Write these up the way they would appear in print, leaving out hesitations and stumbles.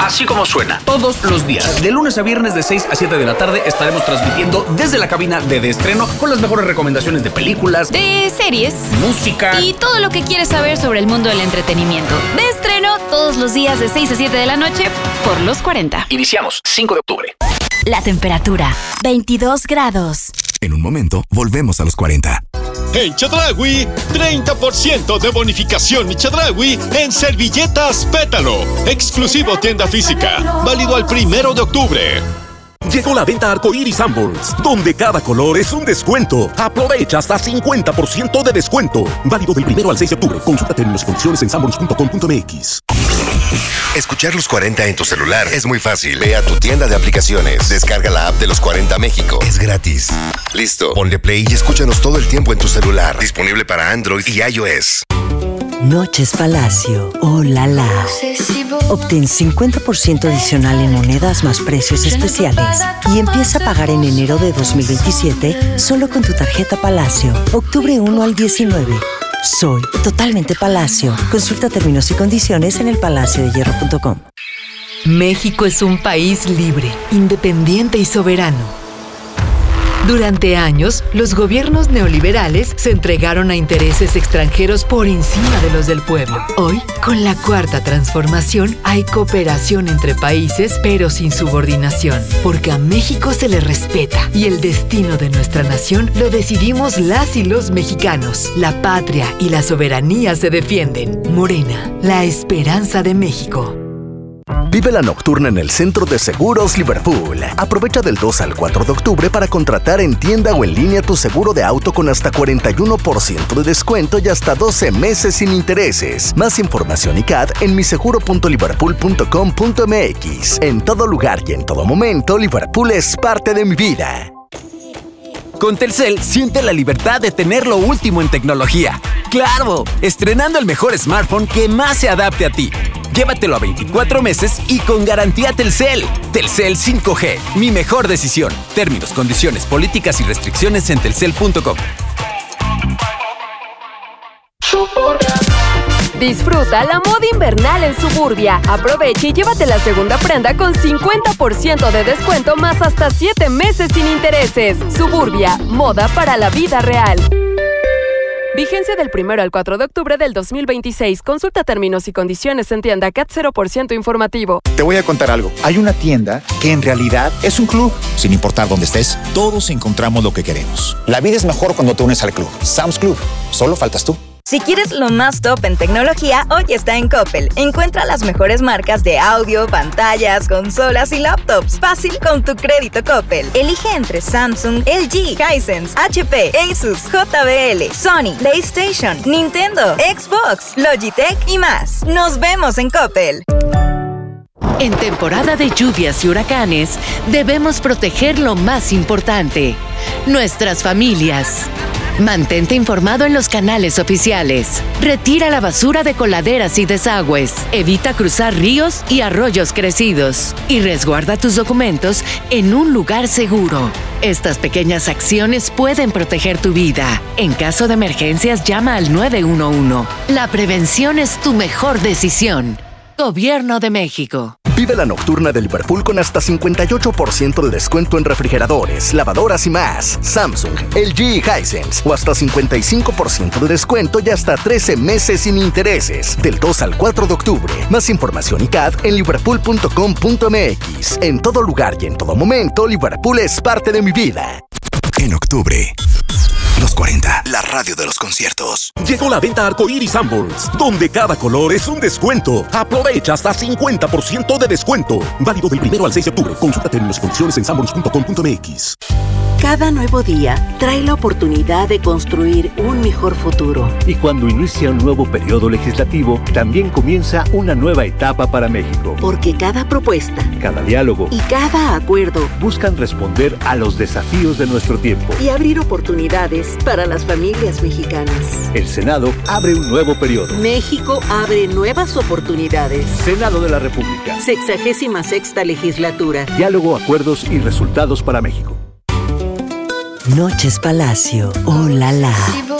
Así como suena, todos los días, de lunes a viernes de 6 a 7 de la tarde, estaremos transmitiendo desde la cabina de estreno con las mejores recomendaciones de películas, de series, música y todo lo que quieres saber sobre el mundo del entretenimiento. De estreno todos los días de 6 a 7 de la noche por los 40. Iniciamos 5 de octubre. La temperatura, 22 grados. En un momento, volvemos a los 40. En Chedraui, 30% de bonificación Chedraui en servilletas Pétalo. Exclusivo tienda física. Válido al 1 de octubre. Llegó la venta Arcoiris Sanborns, donde cada color es un descuento. Aprovecha hasta 50% de descuento. Válido del 1 al 6 de octubre. Consulta términos y condiciones en sanborns.com.mx. Escuchar los 40 en tu celular es muy fácil. Ve a tu tienda de aplicaciones. Descarga la app de los 40 México. Es gratis. Listo. Ponle play y escúchanos todo el tiempo en tu celular. Disponible para Android y iOS. Noches Palacio. Oh, la la. Obtén 50% adicional en monedas más precios especiales y empieza a pagar en enero de 2027 solo con tu tarjeta Palacio. Octubre 1 al 19. Soy totalmente Palacio. Consulta términos y condiciones en elpalaciodehierro.com. México es un país libre, independiente y soberano. Durante años, los gobiernos neoliberales se entregaron a intereses extranjeros por encima de los del pueblo. Hoy, con la Cuarta Transformación, hay cooperación entre países, pero sin subordinación, porque a México se le respeta y el destino de nuestra nación lo decidimos las y los mexicanos. La patria y la soberanía se defienden. Morena, la esperanza de México. Vive la nocturna en el Centro de Seguros Liverpool. Aprovecha del 2 al 4 de octubre para contratar en tienda o en línea tu seguro de auto con hasta 41% de descuento y hasta 12 meses sin intereses. Más información y CAD en miseguro.liverpool.com.mx. En todo lugar y en todo momento, Liverpool es parte de mi vida. Con Telcel, siente la libertad de tener lo último en tecnología. ¡Claro! Estrenando el mejor smartphone que más se adapte a ti. Llévatelo a 24 meses y con garantía Telcel. Telcel 5G, mi mejor decisión. Términos, condiciones, políticas y restricciones en telcel.com. Disfruta la moda invernal en Suburbia. Aprovecha y llévate la segunda prenda con 50% de descuento más hasta 7 meses sin intereses. Suburbia, moda para la vida real. Vigencia del 1 al 4 de octubre del 2026. Consulta términos y condiciones en tienda CAT 0% informativo. Te voy a contar algo. Hay una tienda que en realidad es un club. Sin importar dónde estés, todos encontramos lo que queremos. La vida es mejor cuando te unes al club. Sam's Club. Solo faltas tú. Si quieres lo más top en tecnología, hoy está en Coppel. Encuentra las mejores marcas de audio, pantallas, consolas y laptops. Fácil con tu crédito Coppel. Elige entre Samsung, LG, Hisense, HP, Asus, JBL, Sony, PlayStation, Nintendo, Xbox, Logitech y más. Nos vemos en Coppel. En temporada de lluvias y huracanes, debemos proteger lo más importante: nuestras familias. Mantente informado en los canales oficiales. Retira la basura de coladeras y desagües. Evita cruzar ríos y arroyos crecidos. Y resguarda tus documentos en un lugar seguro. Estas pequeñas acciones pueden proteger tu vida. En caso de emergencias, llama al 911. La prevención es tu mejor decisión. Gobierno de México. Vive la nocturna de Liverpool con hasta 58% de descuento en refrigeradores, lavadoras y más. Samsung, LG y Hisense. O hasta 55% de descuento y hasta 13 meses sin intereses. Del 2 al 4 de octubre. Más información y CAD en liverpool.com.mx. En todo lugar y en todo momento, Liverpool es parte de mi vida. En octubre, los 40, la radio de los conciertos. Llegó la venta Arcoiris Sanborns, donde cada color es un descuento. Aprovecha hasta 50% de descuento. Válido del 1 al 6 de octubre. Consulta términos y condiciones en sanborns.com.mx. Cada nuevo día trae la oportunidad de construir un mejor futuro. Y cuando inicia un nuevo periodo legislativo, también comienza una nueva etapa para México. Porque cada propuesta, cada diálogo y cada acuerdo buscan responder a los desafíos de nuestro tiempo y abrir oportunidades para las familias mexicanas. El Senado abre un nuevo periodo. México abre nuevas oportunidades. Senado de la República. 66ª legislatura. Diálogo, acuerdos y resultados para México. Noches Palacio. Oh, la la.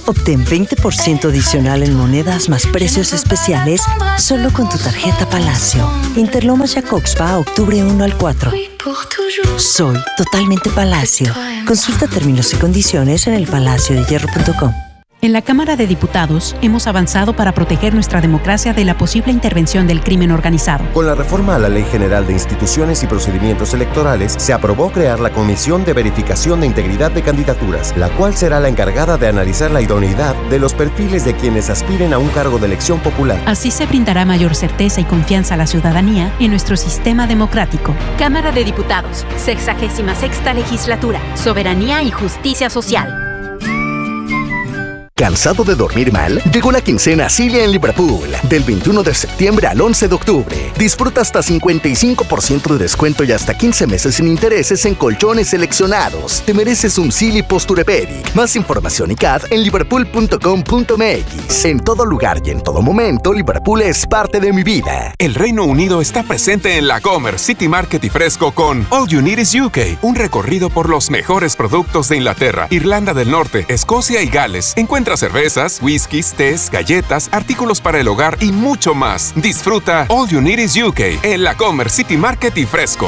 Obtén 20% adicional en monedas más precios especiales solo con tu tarjeta Palacio. Interlomas Jacobspa, octubre 1 al 4. Soy totalmente Palacio. Consulta términos y condiciones en elpalaciodehierro.com. En la Cámara de Diputados hemos avanzado para proteger nuestra democracia de la posible intervención del crimen organizado. Con la reforma a la Ley General de Instituciones y Procedimientos Electorales, se aprobó crear la Comisión de Verificación de Integridad de Candidaturas, la cual será la encargada de analizar la idoneidad de los perfiles de quienes aspiren a un cargo de elección popular. Así se brindará mayor certeza y confianza a la ciudadanía en nuestro sistema democrático. Cámara de Diputados, 66ª Legislatura, Soberanía y Justicia Social. ¿Cansado de dormir mal? Llegó la quincena Cilia en Liverpool. Del 21 de septiembre al 11 de octubre. Disfruta hasta 55% de descuento y hasta 15 meses sin intereses en colchones seleccionados. Te mereces un Silly Posturepedic. Más información y CAD en liverpool.com.mx. En todo lugar y en todo momento, Liverpool es parte de mi vida. El Reino Unido está presente en la Comer, City Market y Fresco con All You Need Is UK. Un recorrido por los mejores productos de Inglaterra, Irlanda del Norte, Escocia y Gales. Encuentra cervezas, whiskies, tés, galletas, artículos para el hogar y mucho más. Disfruta All You Need Is UK en la Comer, City Market y Fresco.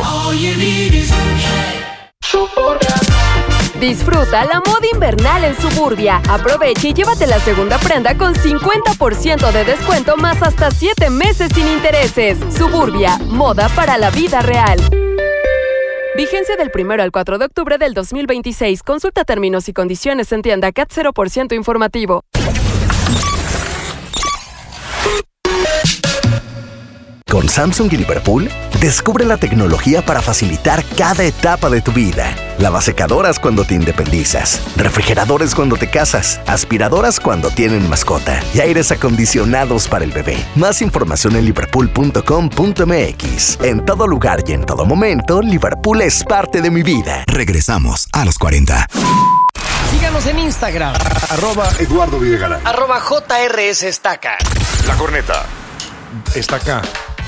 Disfruta la moda invernal en Suburbia. Aprovecha y llévate la segunda prenda con 50% de descuento más hasta 7 meses sin intereses. Suburbia, moda para la vida real. Vigencia del 1 al 4 de octubre del 2026. Consulta términos y condiciones en tienda CAT 0% informativo. Con Samsung y Liverpool, descubre la tecnología para facilitar cada etapa de tu vida. Lavasecadoras cuando te independizas, refrigeradores cuando te casas, aspiradoras cuando tienen mascota y aires acondicionados para el bebé. Más información en liverpool.com.mx. En todo lugar y en todo momento, Liverpool es parte de mi vida. Regresamos a los 40. Síganos en Instagram. @Eduardo Videgaray. @JRSestaca. La Corneta. Estaca.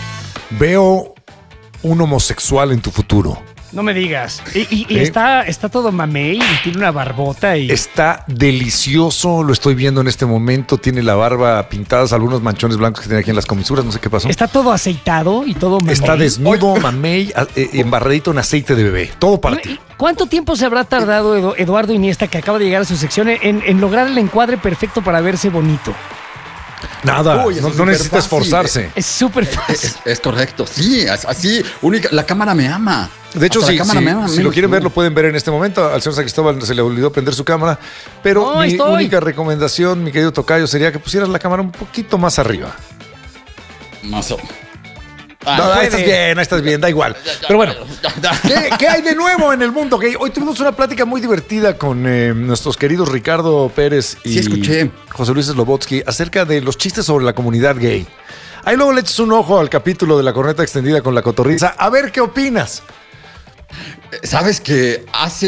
Veo un homosexual en tu futuro. No me digas. Y está todo mamey y tiene una barbota y... Está delicioso, lo estoy viendo en este momento. Tiene la barba pintadas, algunos manchones blancos que tiene aquí en las comisuras, no sé qué pasó. Está todo aceitado y todo mamey. Está desnudo, mamey, embarradito en aceite de bebé. Todo para ti. ¿Cuánto tiempo se habrá tardado Eduardo Iniesta, que acaba de llegar a su sección, en lograr el encuadre perfecto para verse bonito? Nada, no necesita esforzarse. Es súper fácil. Es correcto, sí, así, la cámara me ama. De hecho, si lo quieren ver, lo pueden ver en este momento. Al señor San Cristóbal se le olvidó prender su cámara, pero mi única recomendación, mi querido tocayo, sería que pusieras la cámara un poquito más arriba. Más o... ahí estás bien, da igual. Pero bueno, ¿qué hay de nuevo en el mundo gay? Hoy tuvimos una plática muy divertida con nuestros queridos Ricardo Pérez y José Luis Slobotsky acerca de los chistes sobre la comunidad gay. Ahí luego le echas un ojo al capítulo de La Corneta Extendida con la Cotorriza. A ver qué opinas. Sabes que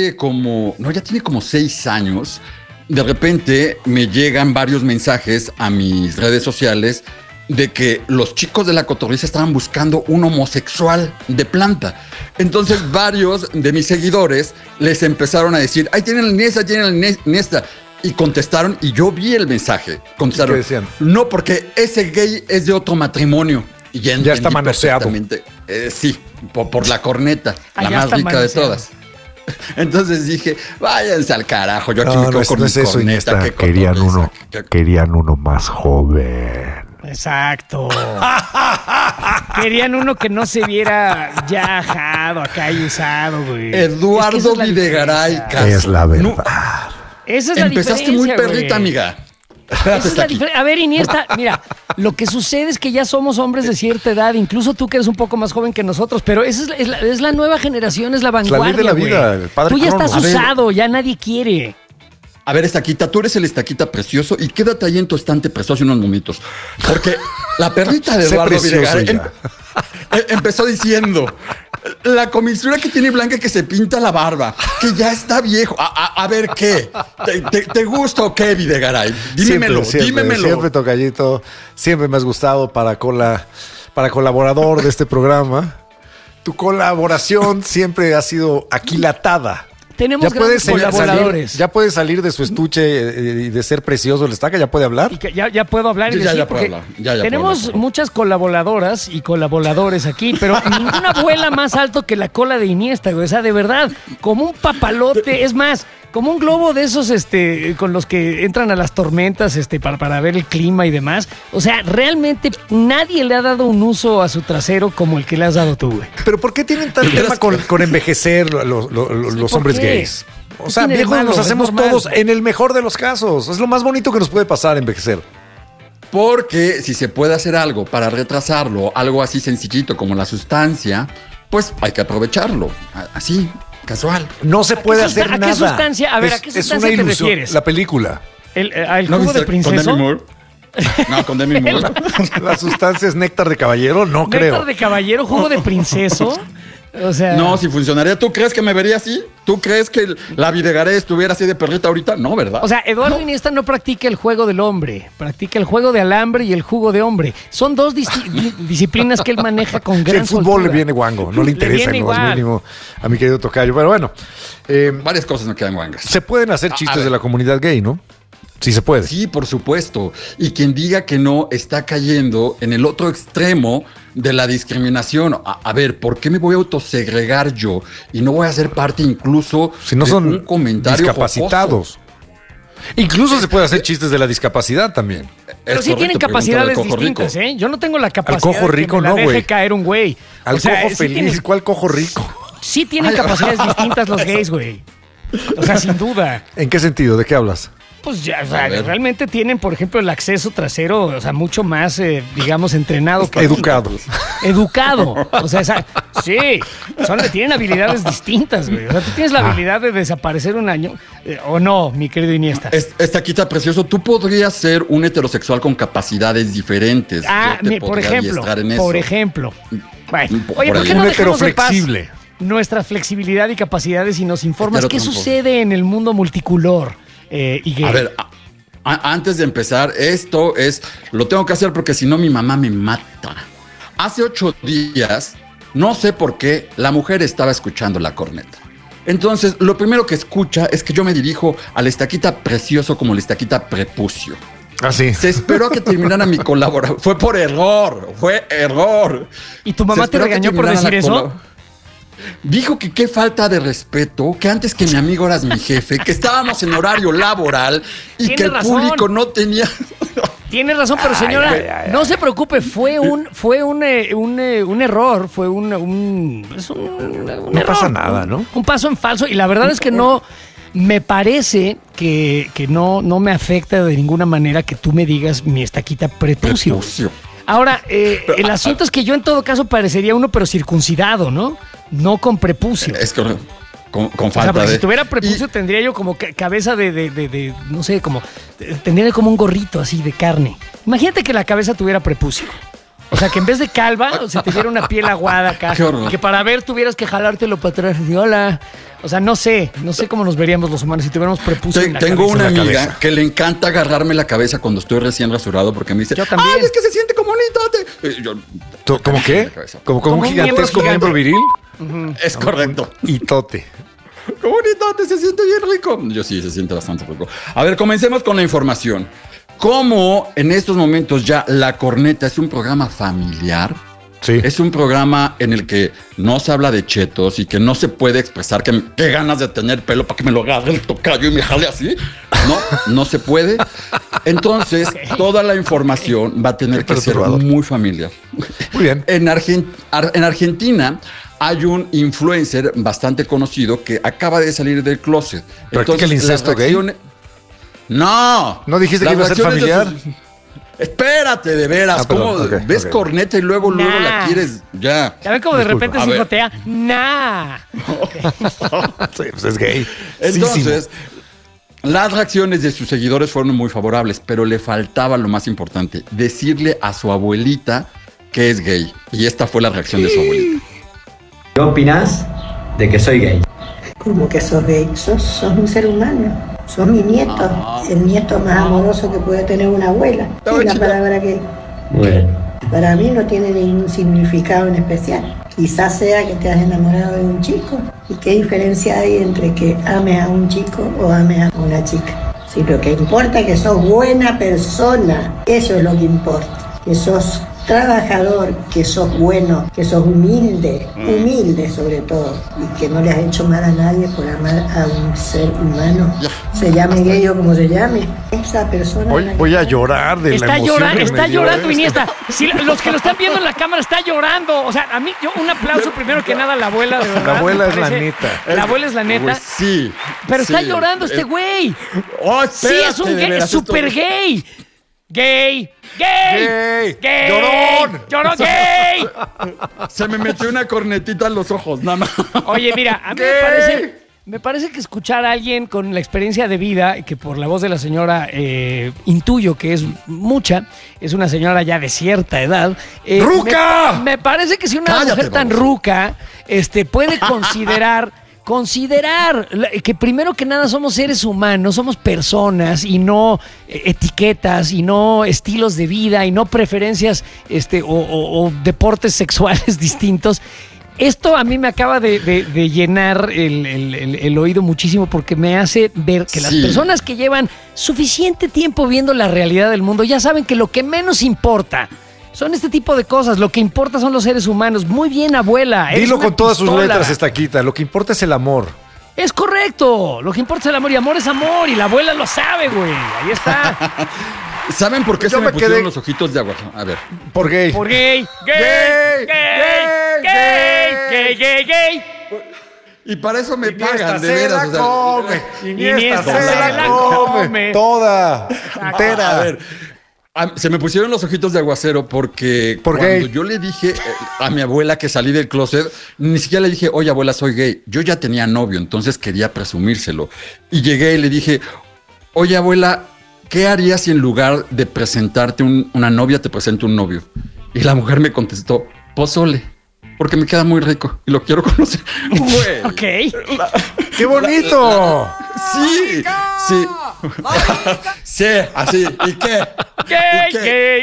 ya tiene como 6 años, de repente me llegan varios mensajes a mis redes sociales de que los chicos de La Cotorriza estaban buscando un homosexual de planta. Entonces varios de mis seguidores les empezaron a decir, ahí tienen el Iniesta, y contestaron, y yo vi el mensaje. Contestaron, ¿qué decían? No, porque ese gay es de otro matrimonio. Y ya está manoseado. Sí, por la corneta, la más rica de todas. Entonces dije, váyanse al carajo, yo aquí me quedo con mi corneta. Querían uno más joven. Exacto. Querían uno que no se viera ya ajado acá y usado, güey. Eduardo Videgaray. Es la verdad. Esa es la diferencia. Empezaste muy perrita, amiga. Espérate, a ver, Iniesta, mira, lo que sucede es que ya somos hombres de cierta edad, incluso tú que eres un poco más joven que nosotros, pero esa es la nueva generación, es la vanguardia. La ley de la vida, el padre Tú ya estás usado, ya nadie quiere. A ver, Estaquita, tú eres el Estaquita precioso y quédate ahí en tu estante precioso unos momentos. Porque la perrita de Eduardo Videgaray empezó diciendo, la comisura que tiene Blanca que se pinta la barba, que ya está viejo. A ver, ¿qué? ¿Te gusta o qué, Videgaray? Dímemelo. Siempre, tocallito. Siempre me has gustado para colaborador de este programa. Tu colaboración siempre ha sido aquilatada Tenemos grandes colaboradores. Ya puede salir de su estuche y de ser precioso el Estaca, ya puede hablar. Ya puedo hablar y decir, ya puedo hablar. Tenemos muchas colaboradoras y colaboradores aquí, pero ninguna vuela más alto que la cola de Iniesta, güey. O sea, de verdad, como un papalote, es más, como un globo de esos con los que entran a las tormentas para ver el clima y demás. O sea, realmente nadie le ha dado un uso a su trasero como el que le has dado tú, güey. Pero ¿por qué tienen tanto tema con envejecer los hombres gays? O sea, viejos nos hacemos todos en el mejor de los casos. Es lo más bonito que nos puede pasar, envejecer. Porque si se puede hacer algo para retrasarlo, algo así sencillito como la sustancia, pues hay que aprovecharlo. Así, casual. No se puede hacer nada. ¿A qué sustancia? A ver, ¿a qué sustancia te refieres? La película. ¿El jugo de princeso? ¿Con Demi Moore? No, con Demi Moore. ¿La sustancia es néctar de caballero? No creo. ¿Néctar de caballero? ¿Jugo de princeso? O sea... No, si funcionaría. ¿Tú crees que me vería así? ¿Tú crees que la Videgaray estuviera así de perrita ahorita? No, ¿verdad? O sea, Eduardo Iniesta no practica el juego del hombre. Practica el juego de alambre y el jugo de hombre. Son dos disciplinas que él maneja con gran soltura. El fútbol le viene guango. No le interesa en lo más mínimo a mi querido tocayo. Pero bueno. Varias cosas me quedan guangas. Se pueden hacer chistes de la comunidad gay, ¿no? Sí se puede. Sí, por supuesto. Y quien diga que no está cayendo en el otro extremo de la discriminación. A ver, ¿por qué me voy a autosegregar yo y no voy a ser parte incluso si no de son un comentario discapacitados? jocoso? Incluso se puede hacer chistes de la discapacidad también. Pero sí tienen capacidades distintas, ¿eh? Yo no tengo la capacidad al cojo rico, de que me la deje caer un güey. Al cojo feliz, ¿cuál cojo rico? Sí tienen capacidades distintas los gays, güey. O sea, sin duda. ¿En qué sentido? ¿De qué hablas? Pues ya, o sea, realmente tienen, por ejemplo, el acceso trasero, o sea, mucho más, digamos, entrenado. Que educado. Educado. O sea, sí, tienen habilidades distintas, güey. O sea, tú tienes la habilidad de desaparecer un año, ¿o no, mi querido Iniesta? Estaquita precioso, tú podrías ser un heterosexual con capacidades diferentes. Por ejemplo. Bueno, oye, ¿por qué no dejamos en paz nuestra flexibilidad y capacidades y nos informas qué sucede en el mundo multicolor? Y gay. A ver, antes de empezar, lo tengo que hacer porque si no mi mamá me mata. Hace 8 días, no sé por qué, la mujer estaba escuchando la corneta. Entonces, lo primero que escucha es que yo me dirijo al Estaquita precioso como el Estaquita prepucio. Así. Se esperó a que terminara mi colaboración. Fue error. ¿Y tu mamá te regañó por decir eso? Dijo que qué falta de respeto, que antes que mi amigo eras mi jefe, que estábamos en horario laboral y que el público no tenía... Tiene razón, pero señora, no se preocupe, fue un error, no pasa nada, ¿no? Un paso en falso, y la verdad es que no, me parece que no me afecta de ninguna manera que tú me digas mi Estaquita prepucio. Ahora, el asunto es que yo en todo caso parecería uno, pero circuncidado, ¿no? No con prepucio. Es correcto. Con falta o sea, si tuviera prepucio tendría yo como cabeza de no sé, tendría como un gorrito así de carne. Imagínate que la cabeza tuviera prepucio. O sea, que en vez de calva se te diera una piel aguada acá. Y que para ver tuvieras que jalártelo para atrás. Y hola. O sea, no sé cómo nos veríamos los humanos si tuviéramos prepucio en la Tengo cabeza. Una amiga que le encanta agarrarme la cabeza cuando estoy recién rasurado porque me dice, yo también. ¡ay, es que se siente como un hitote! ¿Cómo qué? ¿Como un gigantesco miembro viril? Es correcto. Hitote. Como un hitote, se siente bien rico. Yo sí, se siente bastante rico. A ver, comencemos con la información. ¿Cómo en estos momentos ya La Corneta es un programa familiar? Sí. Es un programa en el que no se habla de chetos y que no se puede expresar qué ganas de tener pelo para que me lo agarre el tocayo y me jale así. No se puede. Entonces, toda la información va a tener que ser muy familiar. Muy bien. En Argentina hay un influencer bastante conocido que acaba de salir del closet. ¿Practica el incesto gay? No. ¿No dijiste que iba a ser familiar? Espérate, de veras. ¿Ves corneta y luego la quieres? Ya. Ya ven como de repente se jotea. Sí, pues es gay. Entonces, las reacciones de sus seguidores fueron muy favorables, pero le faltaba lo más importante, decirle a su abuelita que es gay. Y esta fue la reacción de su abuelita. ¿Qué opinás de que soy gay? ¿Cómo que sos gay? Sos un ser humano. Sos mi nieto, el nieto más amoroso que puede tener una abuela. Es la palabra gay. Bueno. Para mí no tiene ningún significado en especial. Quizás sea que te has enamorado de un chico. ¿Y qué diferencia hay entre que ames a un chico o ames a una chica? Si lo que importa es que sos buena persona, eso es lo que importa. Que sos trabajador, que sos bueno, que sos humilde sobre todo, y que no le has hecho mal a nadie por amar a un ser humano, se llame gay o como se llame. Esa persona... Voy a llorar de la emoción. Está llorando Iniesta. Si los que lo están viendo en la cámara está llorando. O sea, a mí, un aplauso primero que nada a la abuela, de verdad. La abuela es la neta. La abuela es la neta. Pues sí. Pero sí, está llorando este güey. Oh, sí, es un gay, es súper gay. Gay. Llorón, gay. Se me metió una cornetita en los ojos, nada más. Oye, mira, a mí me parece que escuchar a alguien con la experiencia de vida, que por la voz de la señora intuyo que es mucha, es una señora ya de cierta edad. ¡Ruca! Me parece que si una mujer tan ruca puede considerar que primero que nada somos seres humanos, somos personas y no etiquetas y no estilos de vida y no preferencias o deportes sexuales distintos. Esto a mí me acaba de llenar el oído muchísimo porque me hace ver que las personas que llevan suficiente tiempo viendo la realidad del mundo ya saben que lo que menos importa son este tipo de cosas. Lo que importa son los seres humanos. Muy bien, abuela. Dilo con todas sus letras, Estaquita. Lo que importa es el amor. Es correcto. Lo que importa es el amor. Y amor es amor. Y la abuela lo sabe, güey. Ahí está. ¿Saben por qué se me pusieron los ojitos de agua? A ver. Por gay. Por gay. Gay. Y para eso me pagan, de veras. Iniesta se la come. Toda. Entera. A ver. Se me pusieron los ojitos de aguacero porque cuando yo le dije a mi abuela que salí del closet, ni siquiera le dije, oye abuela, soy gay. Yo ya tenía novio, entonces quería presumírselo. Y llegué y le dije, oye abuela, ¿qué harías si en lugar de presentarte una novia te presento un novio? Y la mujer me contestó, pozole, porque me queda muy rico y lo quiero conocer. Ok. ¡Qué bonito! Sí. Sí, así. ¿Y qué? Gay.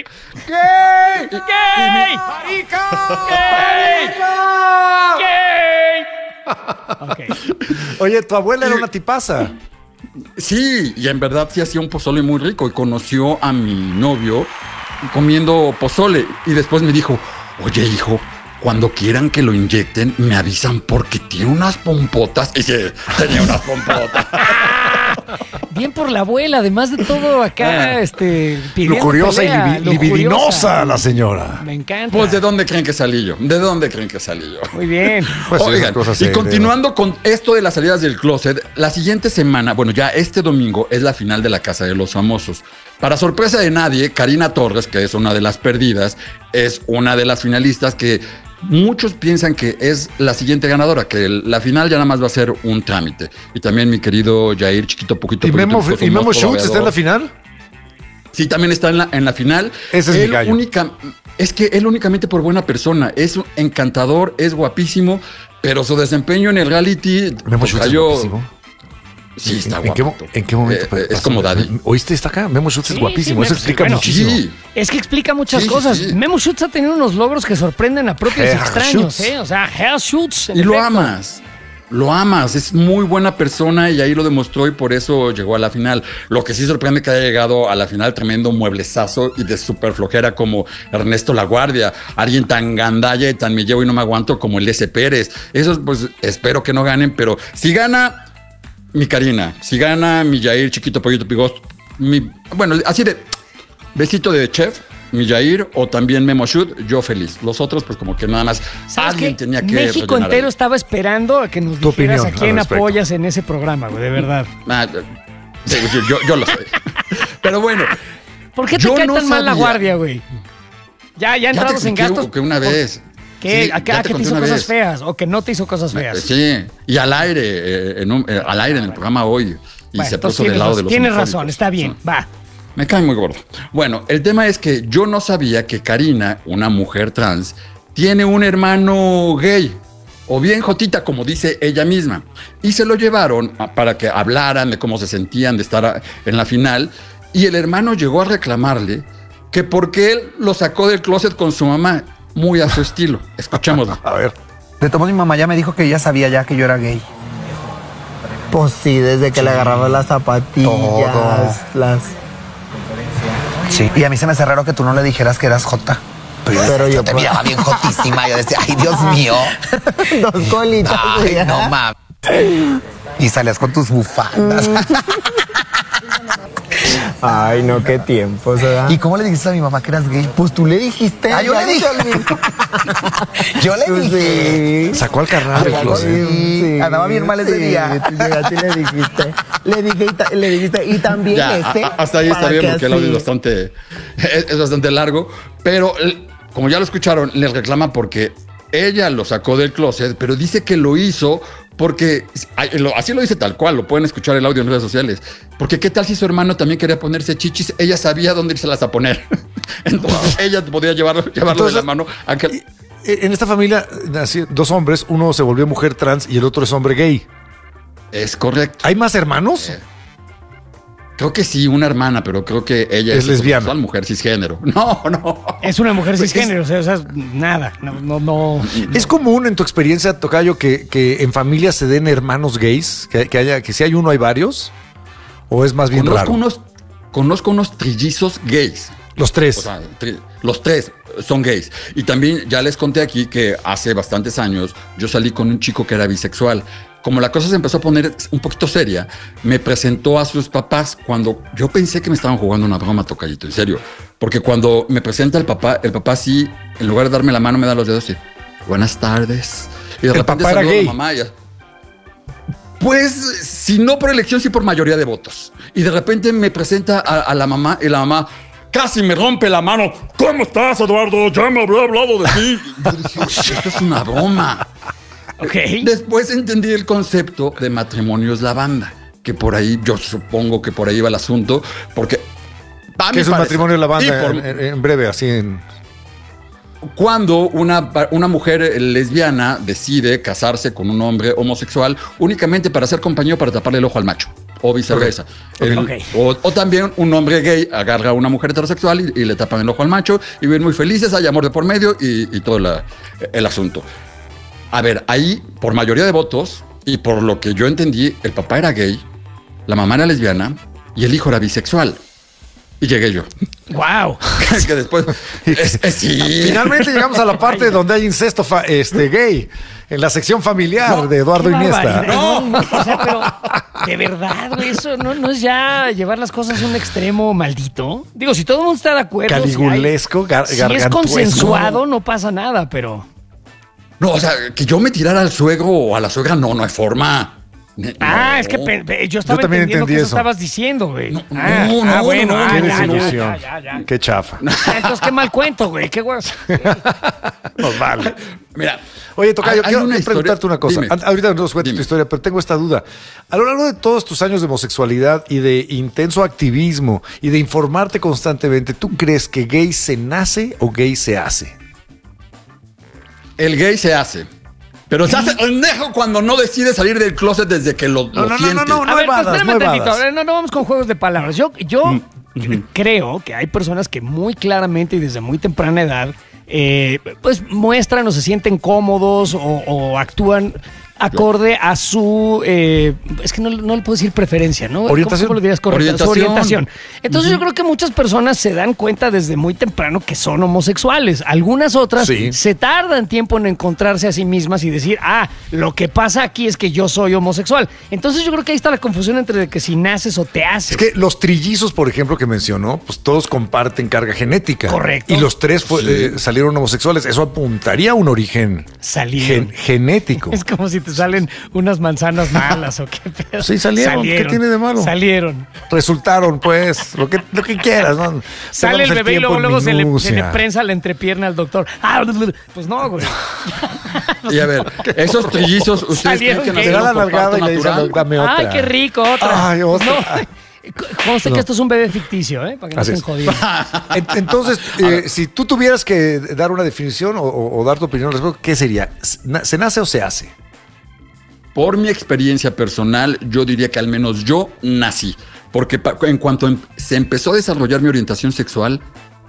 Okay. Oye, tu abuela era una tipaza. Sí, y en verdad sí hacía un pozole muy rico y conoció a mi novio comiendo pozole y después me dijo, oye hijo, cuando quieran que lo inyecten me avisan porque tiene unas pompotas. Y sí, tenía unas pompotas. Bien por la abuela, además de todo acá, pidiendo lujuriosa pelea, y libidinosa la señora. Me encanta. Pues, ¿de dónde creen que salí yo? Muy bien. Pues, oigan, y continuando con esto de las salidas del closet, la siguiente semana, bueno, ya este domingo es la final de La Casa de los Famosos. Para sorpresa de nadie, Karina Torres, que es una de las perdidas, es una de las finalistas que muchos piensan que es la siguiente ganadora, que la final ya nada más va a ser un trámite. Y también mi querido Jair, chiquito, poquito. ¿Y Memo Schutz está en la final? Sí, también está en la final. Ese es mi gallo. Es que él únicamente por buena persona. Es encantador, es guapísimo, pero su desempeño en el reality... Memo Schutz es guapísimo. Sí, está guapo. ¿En qué momento? Es como Daddy. ¿Oíste? Está acá. Memo Schutz es guapísimo. Eso explica muchísimo. Sí. Es que explica muchas cosas. Sí. Memo Schutz ha tenido unos logros que sorprenden a propios extraños. O sea, Herr Schutz. Y lo amas. Lo amas. Es muy buena persona y ahí lo demostró y por eso llegó a la final. Lo que sí sorprende que haya llegado a la final tremendo mueblezazo y de súper flojera como Ernesto Laguardia. Alguien tan gandalla y tan me llevo y no me aguanto como el S. Pérez. Esos pues espero que no ganen, pero si gana... Mi Karina, si gana mi Jair, chiquito pollito pigosto, bueno, así de besito de chef, mi Jair o también Memo Schutz, yo feliz. Los otros, pues como que nada más alguien tenía que México entero estaba esperando a que nos dijeras a quién apoyas en ese programa, güey, de verdad. Yo lo sé. Pero bueno. ¿Por qué te cae tan mal Laguardia, güey? Ya entrados en gastos. Que una vez. ¿Qué? Sí, ¿A que te hizo cosas feas o que no te hizo cosas feas? Sí, y al aire, en el programa hoy. Y se puso del lado de los Tienes razón, está bien, va. Me cae muy gordo. Bueno, el tema es que yo no sabía que Karina, una mujer trans, tiene un hermano gay, o bien jotita, como dice ella misma. Y se lo llevaron para que hablaran de cómo se sentían de estar en la final. Y el hermano llegó a reclamarle que porque él lo sacó del closet con su mamá. Muy a su estilo. Escuchémoslo. A ver. De todos modos, mi mamá ya me dijo que ella sabía ya que yo era gay. Pues sí, desde que le agarraba las zapatillas, Sí, y a mí se me hace raro que tú no le dijeras que eras jota. Pero yo te miraba bien jotísima. Yo decía, ay, Dios mío. 2 colitas. Ay, no mames. Y salías con tus bufandas. Ay, no, qué tiempos, ¿verdad? ¿Y cómo le dijiste a mi mamá que eras gay? Pues tú le dijiste. Ah, yo le dije. Yo le dije. Sí. Sacó al carnal del closet. Sí. Andaba bien mal ese día. Tú llegaste y le dijiste. Le dijiste. Y también Ya, hasta ahí está bien porque el audio es bastante largo. Pero como ya lo escucharon, le reclama porque ella lo sacó del closet, pero dice que lo hizo porque, así lo dice tal cual, lo pueden escuchar el audio en redes sociales. Porque qué tal si su hermano también quería ponerse chichis, ella sabía dónde irselas a poner. Entonces ella podía llevarlo de la mano. En esta familia, 2 hombres, uno se volvió mujer trans y el otro es hombre gay. Es correcto. ¿Hay más hermanos? Creo que sí, una hermana, pero creo que ella es lesbiana. Mujer cisgénero. No. Es una mujer cisgénero, o sea, nada. No. ¿Es común en tu experiencia, Tocayo, que en familias se den hermanos gays? Que si hay uno, hay varios. ¿O es más bien raro? Conozco unos trillizos gays. Los 3. O sea, los 3 son gays. Y también ya les conté aquí que hace bastantes años yo salí con un chico que era bisexual. Como la cosa se empezó a poner un poquito seria, me presentó a sus papás cuando yo pensé que me estaban jugando una broma, Tocayito, en serio. Porque cuando me presenta el papá sí, en lugar de darme la mano, me da los dedos y buenas tardes. Y de repente papá era gay. A la mamá y pues, si no por elección, sí por mayoría de votos. Y de repente me presenta a la mamá y la mamá casi me rompe la mano. ¿Cómo estás, Eduardo? Ya me había hablado de ti. Yo dije, esto es una broma. Okay. Después entendí el concepto de matrimonio es la banda, que por ahí, yo supongo que por ahí va el asunto, porque... ¿Qué es un matrimonio es la banda? En breve, así en... Cuando una mujer lesbiana decide casarse con un hombre homosexual únicamente para ser compañero, para taparle el ojo al macho, o viceversa. Okay. O también un hombre gay agarra a una mujer heterosexual y le tapan el ojo al macho y viven muy felices, hay amor de por medio y todo el asunto. A ver, ahí, por mayoría de votos, y por lo que yo entendí, el papá era gay, la mamá era lesbiana y el hijo era bisexual. Y llegué yo. ¡Wow! Que después... sí. Finalmente llegamos a la parte donde hay incesto gay, en la sección familiar de Eduardo Iniesta. No, o sea, pero de verdad, güey, eso no es ya llevar las cosas a un extremo maldito. Digo, si todo el mundo está de acuerdo... Caligulesco, si es consensuado, no pasa nada, pero... No, o sea, que yo me tirara al suegro o a la suegra, no hay forma. No. Es que yo estaba entendiendo que eso estabas diciendo, güey. Bueno. Qué desilusión. Ya. Qué chafa. Entonces, qué mal cuento, güey. Qué guay. Nos vale. Mira. Oye, Tocayo, quiero preguntarte una cosa. Ahorita nos cuento tu historia, pero tengo esta duda. A lo largo de todos tus años de homosexualidad y de intenso activismo y de informarte constantemente, ¿tú crees que gay se nace o gay se hace? El gay se hace. Pero se hace pendejo cuando no decide salir del closet desde que lo siente. No vamos con juegos de palabras. Yo creo que hay personas que muy claramente y desde muy temprana edad pues muestran o se sienten cómodos o actúan acorde a su es que no le puedo decir preferencia, ¿no? Orientación. ¿Cómo lo dirías correcto? Su orientación. Entonces yo creo que muchas personas se dan cuenta desde muy temprano que son homosexuales. Algunas otras se tardan tiempo en encontrarse a sí mismas y decir, lo que pasa aquí es que yo soy homosexual. Entonces yo creo que ahí está la confusión entre que si naces o te haces. Es que los trillizos, por ejemplo, que mencionó, pues todos comparten carga genética. Correcto. Y los 3 salieron homosexuales. Eso apuntaría a un origen genético. Es como si te salen unas manzanas malas o qué pedo. Sí, salieron. ¿Qué tiene de malo? Salieron. Resultaron, pues, lo que quieras, ¿no? Sale el bebé y luego se le prensa la entrepierna al doctor. Pues no, güey. Y a ver, esos trillizos, ¿ustedes creen que le da la nalgada y le dice, dame otra? Ay, qué rico, otra. Ay, otra. Conste que esto es un bebé ficticio, para que no estén jodidos. Entonces, si tú tuvieras que dar una definición o dar tu opinión, ¿qué sería? ¿Se nace o se hace? Por mi experiencia personal, yo diría que al menos yo nací. Porque en cuanto se empezó a desarrollar mi orientación sexual,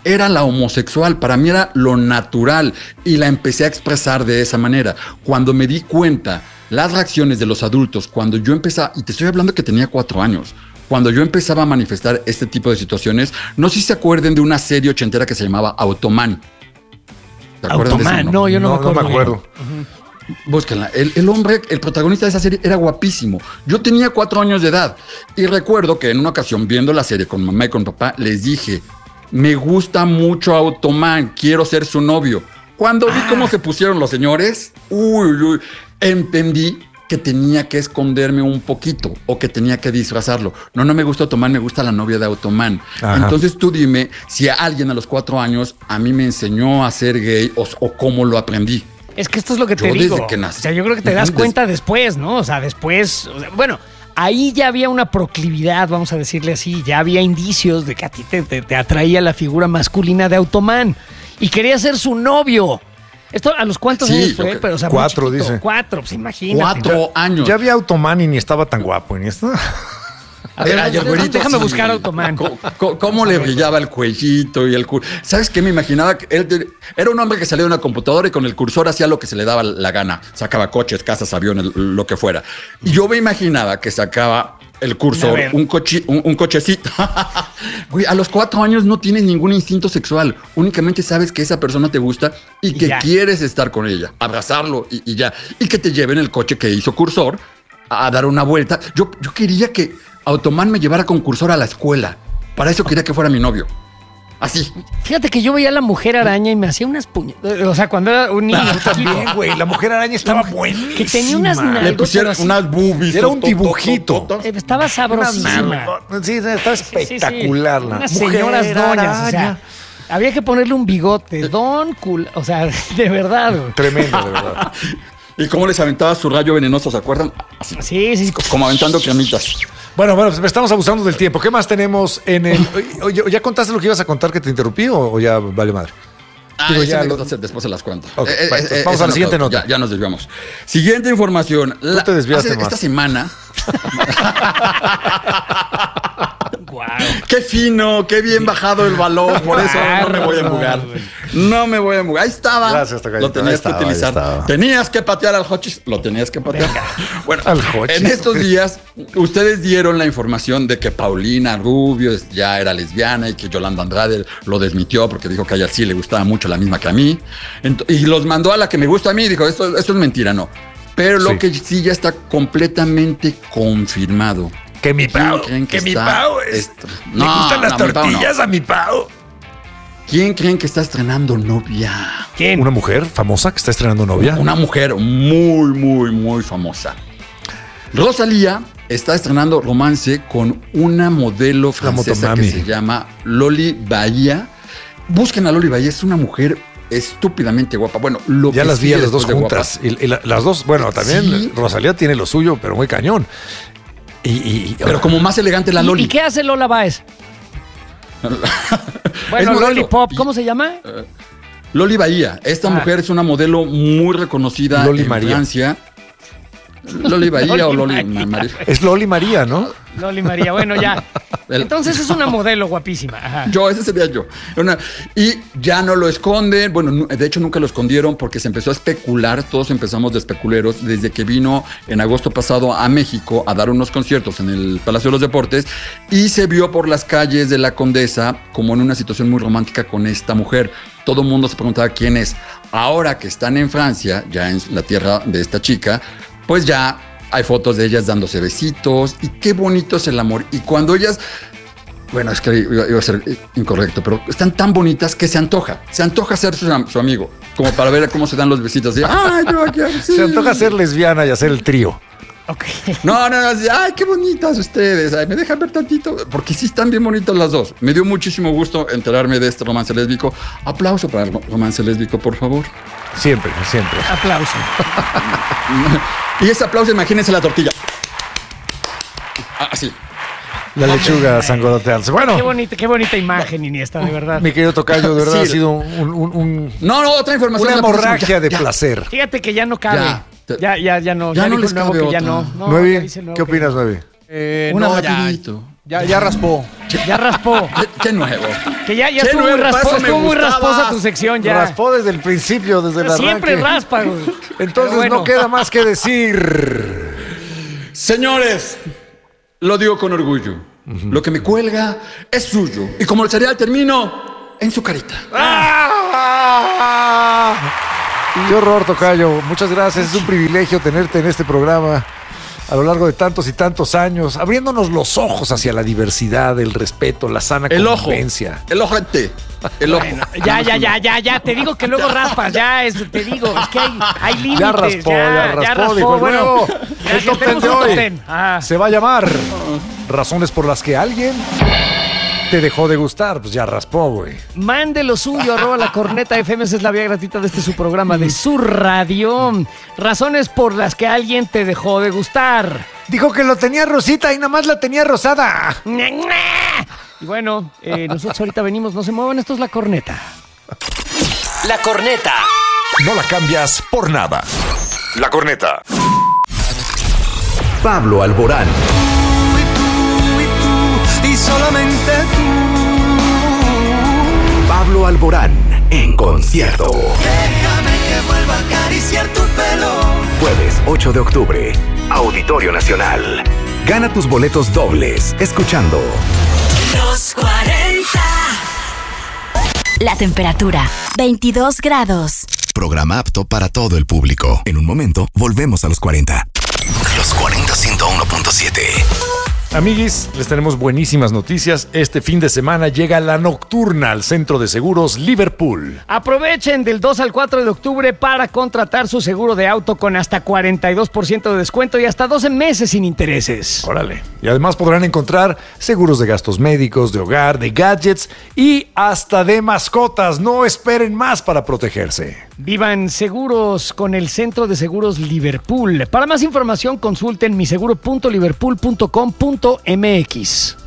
era la homosexual, para mí era lo natural y la empecé a expresar de esa manera. Cuando me di cuenta las reacciones de los adultos, cuando yo empezaba, y te estoy hablando que tenía 4 años, cuando yo empezaba a manifestar este tipo de situaciones, no sé si se acuerden de una serie ochentera que se llamaba Automan. ¿Te acuerdan de eso? No, yo no me acuerdo. Uh-huh. Búsquenla. El hombre, el protagonista de esa serie era guapísimo. Yo tenía 4 años de edad y recuerdo que en una ocasión viendo la serie con mamá y con papá les dije, me gusta mucho Automan, quiero ser su novio. Cuando vi cómo se pusieron los señores, entendí que tenía que esconderme un poquito o que tenía que disfrazarlo. No me gusta Automan, me gusta la novia de Automan. Ajá. Entonces tú dime si a alguien a los 4 años a mí me enseñó a ser gay o cómo lo aprendí. Es que esto es lo que te digo. Desde que nací. O sea, yo creo que te das cuenta después, ¿no? O sea, después... bueno, ahí ya había una proclividad, vamos a decirle así. Ya había indicios de que a ti te atraía la figura masculina de Automan. Y querías ser su novio. ¿Esto a los cuántos años fue? Pero, o sea, 4, dice. 4, pues imagínate. 4 años. Ya había Automan y ni estaba tan guapo. Ni esto. A ver, déjame buscar Automan. ¿Cómo le brillaba el cuellito y el cursor? ¿Sabes qué? Me imaginaba que él era un hombre que salía de una computadora y con el cursor hacía lo que se le daba la gana. Sacaba coches, casas, aviones, lo que fuera. Y yo me imaginaba que sacaba el cursor, un cochecito. Güey, a los 4 años no tienes ningún instinto sexual. Únicamente sabes que esa persona te gusta y que quieres estar con ella, abrazarlo y ya. Y que te lleven el coche que hizo cursor a dar una vuelta. Yo quería que Automan me llevara con cursor a la escuela. Para eso quería que fuera mi novio. Así. Fíjate que yo veía a la Mujer Araña y me hacía unas puñetas. O sea, cuando era un niño. También, güey. La Mujer Araña estaba buenísima. Que tenía unas nalgas. Le pusieron unas boobies. Era un dibujito. Estaba sabrosísima. Sí, estaba espectacular. Sí. Unas señoras doñas. O sea, había que ponerle un bigote. O sea, de verdad. Güey. Tremendo, de verdad. ¿Y cómo les aventaba su rayo venenoso? ¿Se acuerdan? Así. Sí. Como aventando cremitas. Bueno, pues estamos abusando del tiempo. ¿Qué más tenemos en el...? ¿Ya contaste lo que ibas a contar que te interrumpí o ya vale madre? Después se las cuento. Okay, vamos a la siguiente nota. Ya nos desviamos. Siguiente información. Tú te desviaste más. Esta semana... Wow. Qué fino, qué bien bajado el balón. Por eso no me voy a embugar. No me voy a embugar. Ahí estaba. Gracias, lo tenías que utilizar. Tenías que patear al Hochis. Lo tenías que patear. Bueno, en estos días, ustedes dieron la información de que Paulina Rubio ya era lesbiana y que Yolanda Andrade lo desmitió porque dijo que a ella sí le gustaba mucho la misma que a mí. Y los mandó a la que me gusta a mí. Dijo, esto es mentira, no. Pero lo que sí ya está completamente confirmado. Que mi Pau, le gustan las tortillas a mi Pau. ¿Quién creen que está estrenando novia? ¿Quién? ¿Una mujer famosa que está estrenando novia? Una mujer muy, muy, muy famosa. Rosalía está estrenando romance con una modelo francesa que se llama Loli Bahía. Busquen a Loli Bahía, es una mujer estúpidamente guapa. Bueno, ya las vi a las dos juntas. Y las dos, bueno, también ¿sí? Rosalía tiene lo suyo, pero muy cañón. Pero como más elegante la Loli. ¿Y qué hace Lola Báez? Bueno, Lollipop, ¿cómo se llama? Loli Bahía. Esta mujer es una modelo muy reconocida en Francia. Loli Bahía o Loli María. Es Loli María, ¿no? Loli María, bueno, ya. Entonces es una modelo guapísima. Ajá. Ese sería yo. Y ya no lo esconden. Bueno, de hecho nunca lo escondieron porque se empezó a especular. Todos empezamos de especuleros desde que vino en agosto pasado a México a dar unos conciertos en el Palacio de los Deportes y se vio por las calles de la Condesa como en una situación muy romántica con esta mujer. Todo el mundo se preguntaba quién es. Ahora que están en Francia, ya en la tierra de esta chica, pues ya hay fotos de ellas dándose besitos y qué bonito es el amor. Y cuando ellas, bueno, es que iba a ser incorrecto, pero están tan bonitas que se antoja ser su amigo, como para ver cómo se dan los besitos. Y, sí. Se antoja ser lesbiana y hacer el trío. Okay. No, ay, qué bonitas ustedes, ay, me dejan ver tantito, porque sí están bien bonitas las dos. Me dio muchísimo gusto enterarme de este romance lésbico. Aplauso para el romance lésbico, por favor. Siempre. Aplauso. Y ese aplauso, imagínense la tortilla. Así. La lechuga sangolotearse. Bueno. Qué bonita imagen, Iniesta, de verdad. Mi querido tocayo, de verdad ha sido un otra información. Una hemorragia de placer. Fíjate que ya no cabe. Ya no. Ya no les cabe que ya no. Nuevi, ¿qué opinas, Nuevi? Una rapidito. Ya raspó. Ya raspó. ¿Qué nuevo? Que ya estuvo muy rasposa tu sección ya. Raspó desde el principio, desde el arranque. Siempre raspa, güey. Entonces no queda más que decir. Señores, lo digo con orgullo. Lo que me cuelga es suyo. Y como el cereal termino en su carita. Qué horror, tocayo. Muchas gracias. Es un privilegio tenerte en este programa a lo largo de tantos y tantos años, abriéndonos los ojos hacia la diversidad, el respeto, la sana convivencia. El ojete. El ojo. Bueno, ya. Te digo que luego raspas. Te digo, es que hay límites. Ya raspó. Dijo, bueno, el top 10 de hoy se va a llamar Razones por las que alguien te dejó de gustar. Pues ya raspó, güey. Mande lo suyo, @lacorneta.fm. Esa es la vía gratuita de su programa de su radio. Razones por las que alguien te dejó de gustar. Dijo que lo tenía rosita y nada más la tenía rosada. Y bueno, nosotros ahorita venimos. No se muevan, esto es La Corneta. La Corneta. No la cambias por nada. La Corneta. Pablo Alborán. Y solamente tú. Pablo Alborán en concierto. Déjame que vuelva a acariciar tu pelo. Jueves 8 de octubre, Auditorio Nacional. Gana tus boletos dobles escuchando Los 40. La temperatura, 22 grados. Programa apto para todo el público. En un momento, volvemos a los 40. Los 40 101.7. Amiguis, les tenemos buenísimas noticias. Este fin de semana llega la nocturna al Centro de Seguros Liverpool. Aprovechen del 2 al 4 de octubre para contratar su seguro de auto con hasta 42% de descuento y hasta 12 meses sin intereses. Órale. Y además podrán encontrar seguros de gastos médicos, de hogar, de gadgets y hasta de mascotas. No esperen más para protegerse. Vivan seguros con el Centro de Seguros Liverpool. Para más información consulten miseguro.liverpool.com.mx.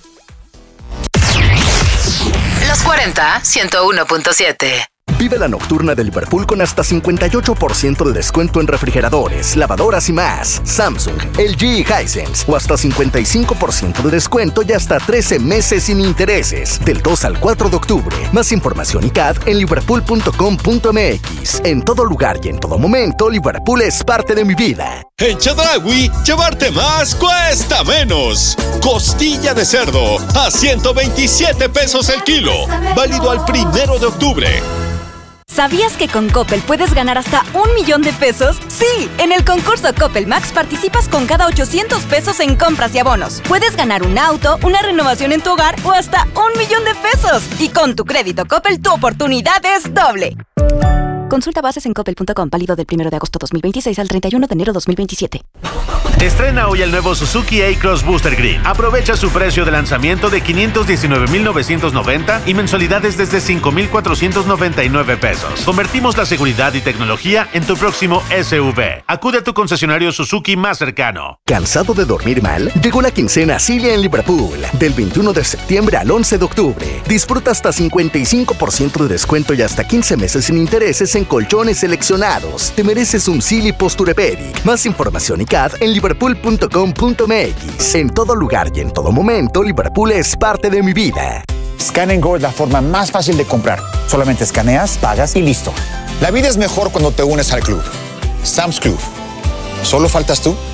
Los 40, 101.7. Vive la nocturna de Liverpool con hasta 58% de descuento en refrigeradores, lavadoras y más. Samsung, LG y Hisense. O hasta 55% de descuento y hasta 13 meses sin intereses. Del 2 al 4 de octubre. Más información y CAD en liverpool.com.mx. En todo lugar y en todo momento, Liverpool es parte de mi vida. En Chedraui, llevarte más cuesta menos. Costilla de cerdo a 127 pesos el kilo. Válido al 1 de octubre. ¿Sabías que con Coppel puedes ganar hasta $1,000,000 de pesos? Sí, en el concurso Coppel Max participas con cada 800 pesos en compras y abonos. Puedes ganar un auto, una renovación en tu hogar o hasta $1,000,000 de pesos. Y con tu crédito Coppel, tu oportunidad es doble. Consulta bases en coppel.com, válido del 1 de agosto 2026 al 31 de enero 2027. Estrena hoy el nuevo Suzuki A-Cross Booster Green. Aprovecha su precio de lanzamiento de $519,990 y mensualidades desde $5,499 pesos. Convertimos la seguridad y tecnología en tu próximo SUV. Acude a tu concesionario Suzuki más cercano. ¿Cansado de dormir mal? Llegó la quincena Cilia en Liverpool. Del 21 de septiembre al 11 de octubre. Disfruta hasta 55% de descuento y hasta 15 meses sin intereses en colchones seleccionados. Te mereces un Silly Posturepedic. Más información y CAD en liverpool.com.mx. En todo lugar y en todo momento, Liverpool es parte de mi vida. Scan & Go es la forma más fácil de comprar. Solamente escaneas, pagas y listo. La vida es mejor cuando te unes al club. Sam's Club. ¿Solo faltas tú?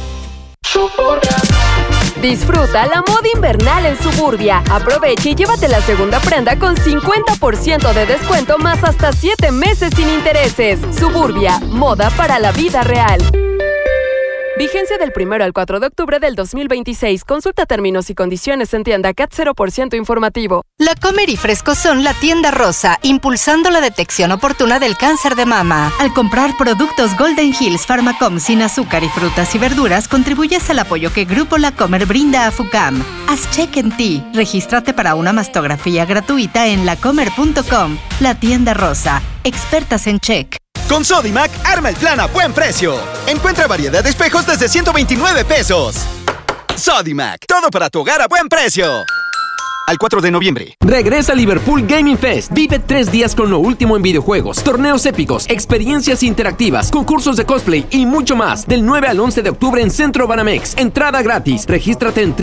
Disfruta la moda invernal en Suburbia. Aprovecha y llévate la segunda prenda con 50% de descuento más hasta 7 meses sin intereses. Suburbia, moda para la vida real. Vigencia del 1 al 4 de octubre del 2026. Consulta términos y condiciones en tienda CAT 0% informativo. La Comer y Fresco son la tienda rosa, impulsando la detección oportuna del cáncer de mama. Al comprar productos Golden Hills Pharmacom sin azúcar y frutas y verduras, contribuyes al apoyo que Grupo La Comer brinda a FUCAM. Haz check en ti. Regístrate para una mastografía gratuita en lacomer.com. La tienda rosa. Expertas en check. Con Sodimac, arma el plan a buen precio. Encuentra variedad de espejos desde 129 pesos. Sodimac, todo para tu hogar a buen precio. al 4 de noviembre. Regresa Liverpool Gaming Fest. Vive 3 días con lo último en videojuegos, torneos épicos, experiencias interactivas, concursos de cosplay y mucho más. Del 9 al 11 de octubre en Centro Banamex. Entrada gratis. Regístrate en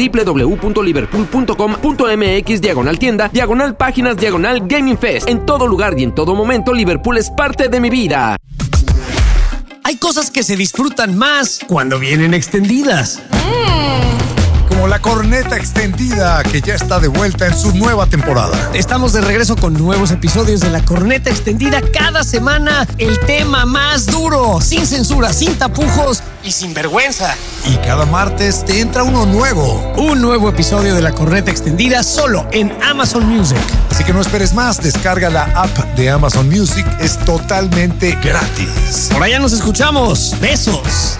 www.liverpool.com.mx/tienda, /páginas, /Gaming Fest. En todo lugar y en todo momento, Liverpool es parte de mi vida. Hay cosas que se disfrutan más cuando vienen extendidas. Como la corneta extendida, que ya está de vuelta en su nueva temporada. Estamos de regreso con nuevos episodios de la corneta extendida. Cada semana el tema más duro, sin censura, sin tapujos y sin vergüenza. Y cada martes te entra uno nuevo. Un nuevo episodio de la corneta extendida solo en Amazon Music. Así que no esperes más, descarga la app de Amazon Music, es totalmente gratis. Por allá nos escuchamos. Besos.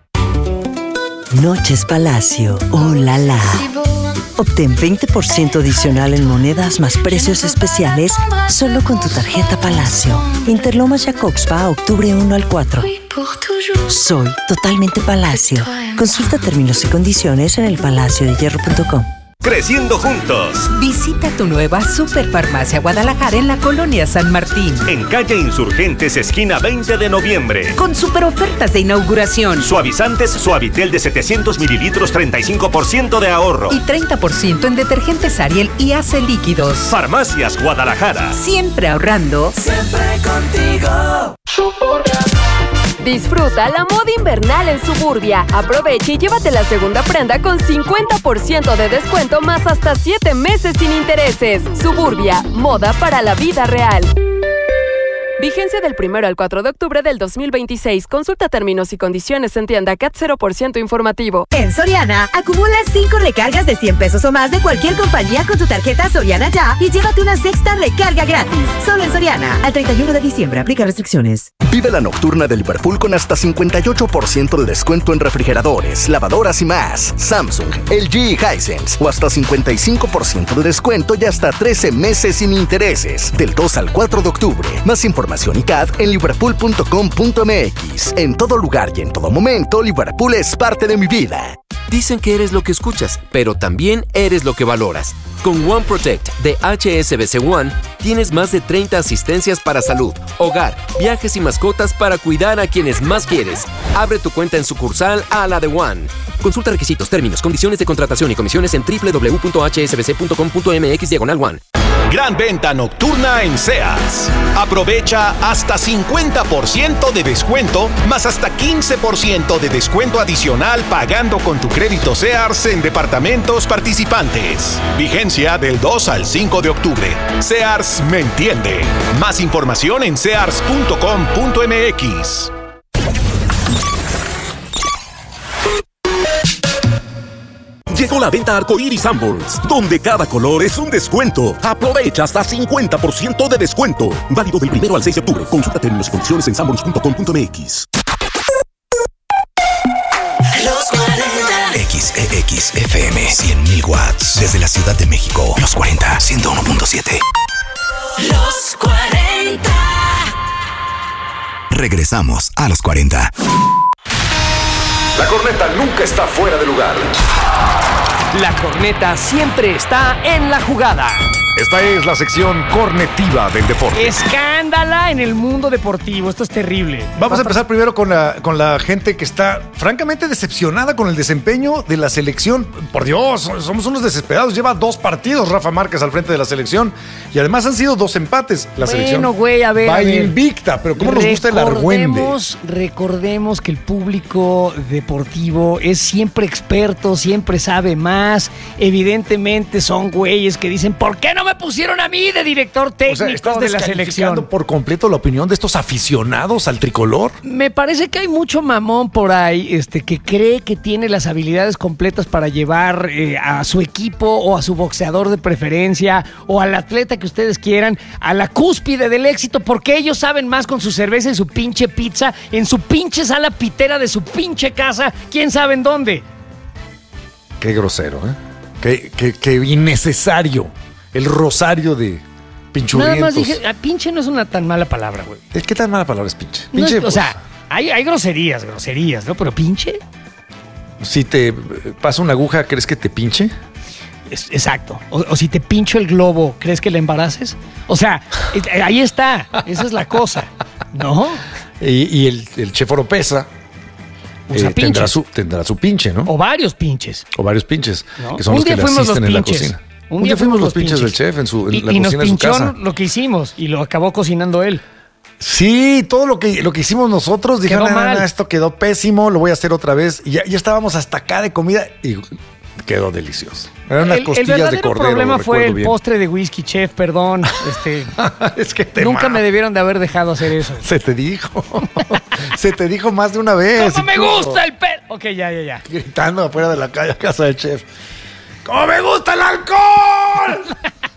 Noches Palacio, oh la la. Obtén 20% adicional en monedas más precios especiales solo con tu tarjeta Palacio. Interlomas Jacobspa, octubre 1 al 4. Soy totalmente Palacio. Consulta términos y condiciones en elpalaciodehierro.com. Creciendo juntos. Visita tu nueva Superfarmacia Guadalajara en la Colonia San Martín. En calle Insurgentes, esquina 20 de noviembre. Con super ofertas de inauguración. Suavizantes Suavitel de 700 mililitros, 35% de ahorro. Y 30% en detergentes Ariel y Ace líquidos. Farmacias Guadalajara. Siempre ahorrando. Siempre contigo. Disfruta la moda invernal en Suburbia. Aprovecha y llévate la segunda prenda con 50% de descuento más hasta 7 meses sin intereses. Suburbia, moda para la vida real. Vigencia del 1 al 4 de octubre del 2026. Consulta términos y condiciones en tienda CAT 0% informativo. En Soriana, acumula 5 recargas de 100 pesos o más de cualquier compañía con tu tarjeta Soriana Ya y llévate una sexta recarga gratis. Solo en Soriana. Al 31 de diciembre. Aplica restricciones. Vive la nocturna de Liverpool con hasta 58% de descuento en refrigeradores, lavadoras y más. Samsung, LG y Hisense. O hasta 55% de descuento y hasta 13 meses sin intereses. Del 2 al 4 de octubre. Más información y CAD en liverpool.com.mx. En todo lugar y en todo momento, Liverpool es parte de mi vida. Dicen que eres lo que escuchas, pero también eres lo que valoras. Con One Protect de HSBC One, tienes más de 30 asistencias para salud, hogar, viajes y mascotas para cuidar a quienes más quieres. Abre tu cuenta en sucursal a la de One. Consulta requisitos, términos, condiciones de contratación y comisiones en www.hsbc.com.mx/one. Gran venta nocturna en Sears. Aprovecha hasta 50% de descuento, más hasta 15% de descuento adicional pagando con tu crédito Sears en departamentos participantes. Vigencia del 2 al 5 de octubre. Sears me entiende. Más información en sears.com.mx. Llegó la venta Arcoiris Sanborns, donde cada color es un descuento. Aprovecha hasta 50% de descuento. Válido del 1 al 6 de octubre. Consulta términos y condiciones en sanborns.com.mx. Los 40. XEX FM 100.000 watts. Desde la Ciudad de México. Los 40, 101.7. Los 40. Regresamos a los 40. La corneta nunca está fuera de lugar. La corneta siempre está en la jugada. Esta es la sección cornetiva del deporte. Escándala en el mundo deportivo. Esto es terrible. Vamos a empezar primero con la gente que está francamente decepcionada con el desempeño de la selección. Por Dios, somos unos desesperados. Lleva 2 partidos Rafa Márquez al frente de la selección y además han sido 2 empates. La selección güey, a ver, va invicta, pero ¿cómo nos gusta el argüende? Recordemos que el público deportivo es siempre experto, siempre sabe más. Evidentemente son güeyes que dicen, ¿por qué no me pusieron a mí de director técnico de la selección? Por completo la opinión de estos aficionados al tricolor. Me parece que hay mucho mamón por ahí que cree que tiene las habilidades completas para llevar a su equipo o a su boxeador de preferencia o al atleta que ustedes quieran a la cúspide del éxito porque ellos saben más con su cerveza y su pinche pizza en su pinche sala pitera de su pinche casa, quién sabe en dónde. Qué grosero, ¿eh? Qué innecesario. El rosario de pinchurrientos. Nada más dije, pinche no es una tan mala palabra, güey. ¿Qué tan mala palabra es pinche? No Pinche, es, o sea, hay groserías, ¿no? Pero pinche. Si te pasa una aguja, ¿crees que te pinche? Exacto. O si te pincho el globo, ¿crees que le embaraces? O sea, ahí está. Esa es la cosa, ¿no? Y el chef Oropesa tendrá su pinche, ¿no? O varios pinches. ¿No? Que son los que le asisten en la cocina. Un día fuimos los pinches del chef en la cocina nos de su casa. Lo que hicimos y lo acabó cocinando él. Sí, todo lo que hicimos nosotros, dijeron, esto quedó pésimo, lo voy a hacer otra vez. Y ya estábamos hasta acá de comida y quedó delicioso. Eran unas costillas de cordero. El problema fue el postre de whisky, chef, perdón. Es que nunca me debieron de haber dejado hacer eso. Se te dijo. Se te dijo más de una vez. ¡Cómo me gusta el pelo! Ok, ya. Gritando afuera de la calle a casa del chef. ¡Cómo me gusta el alcohol!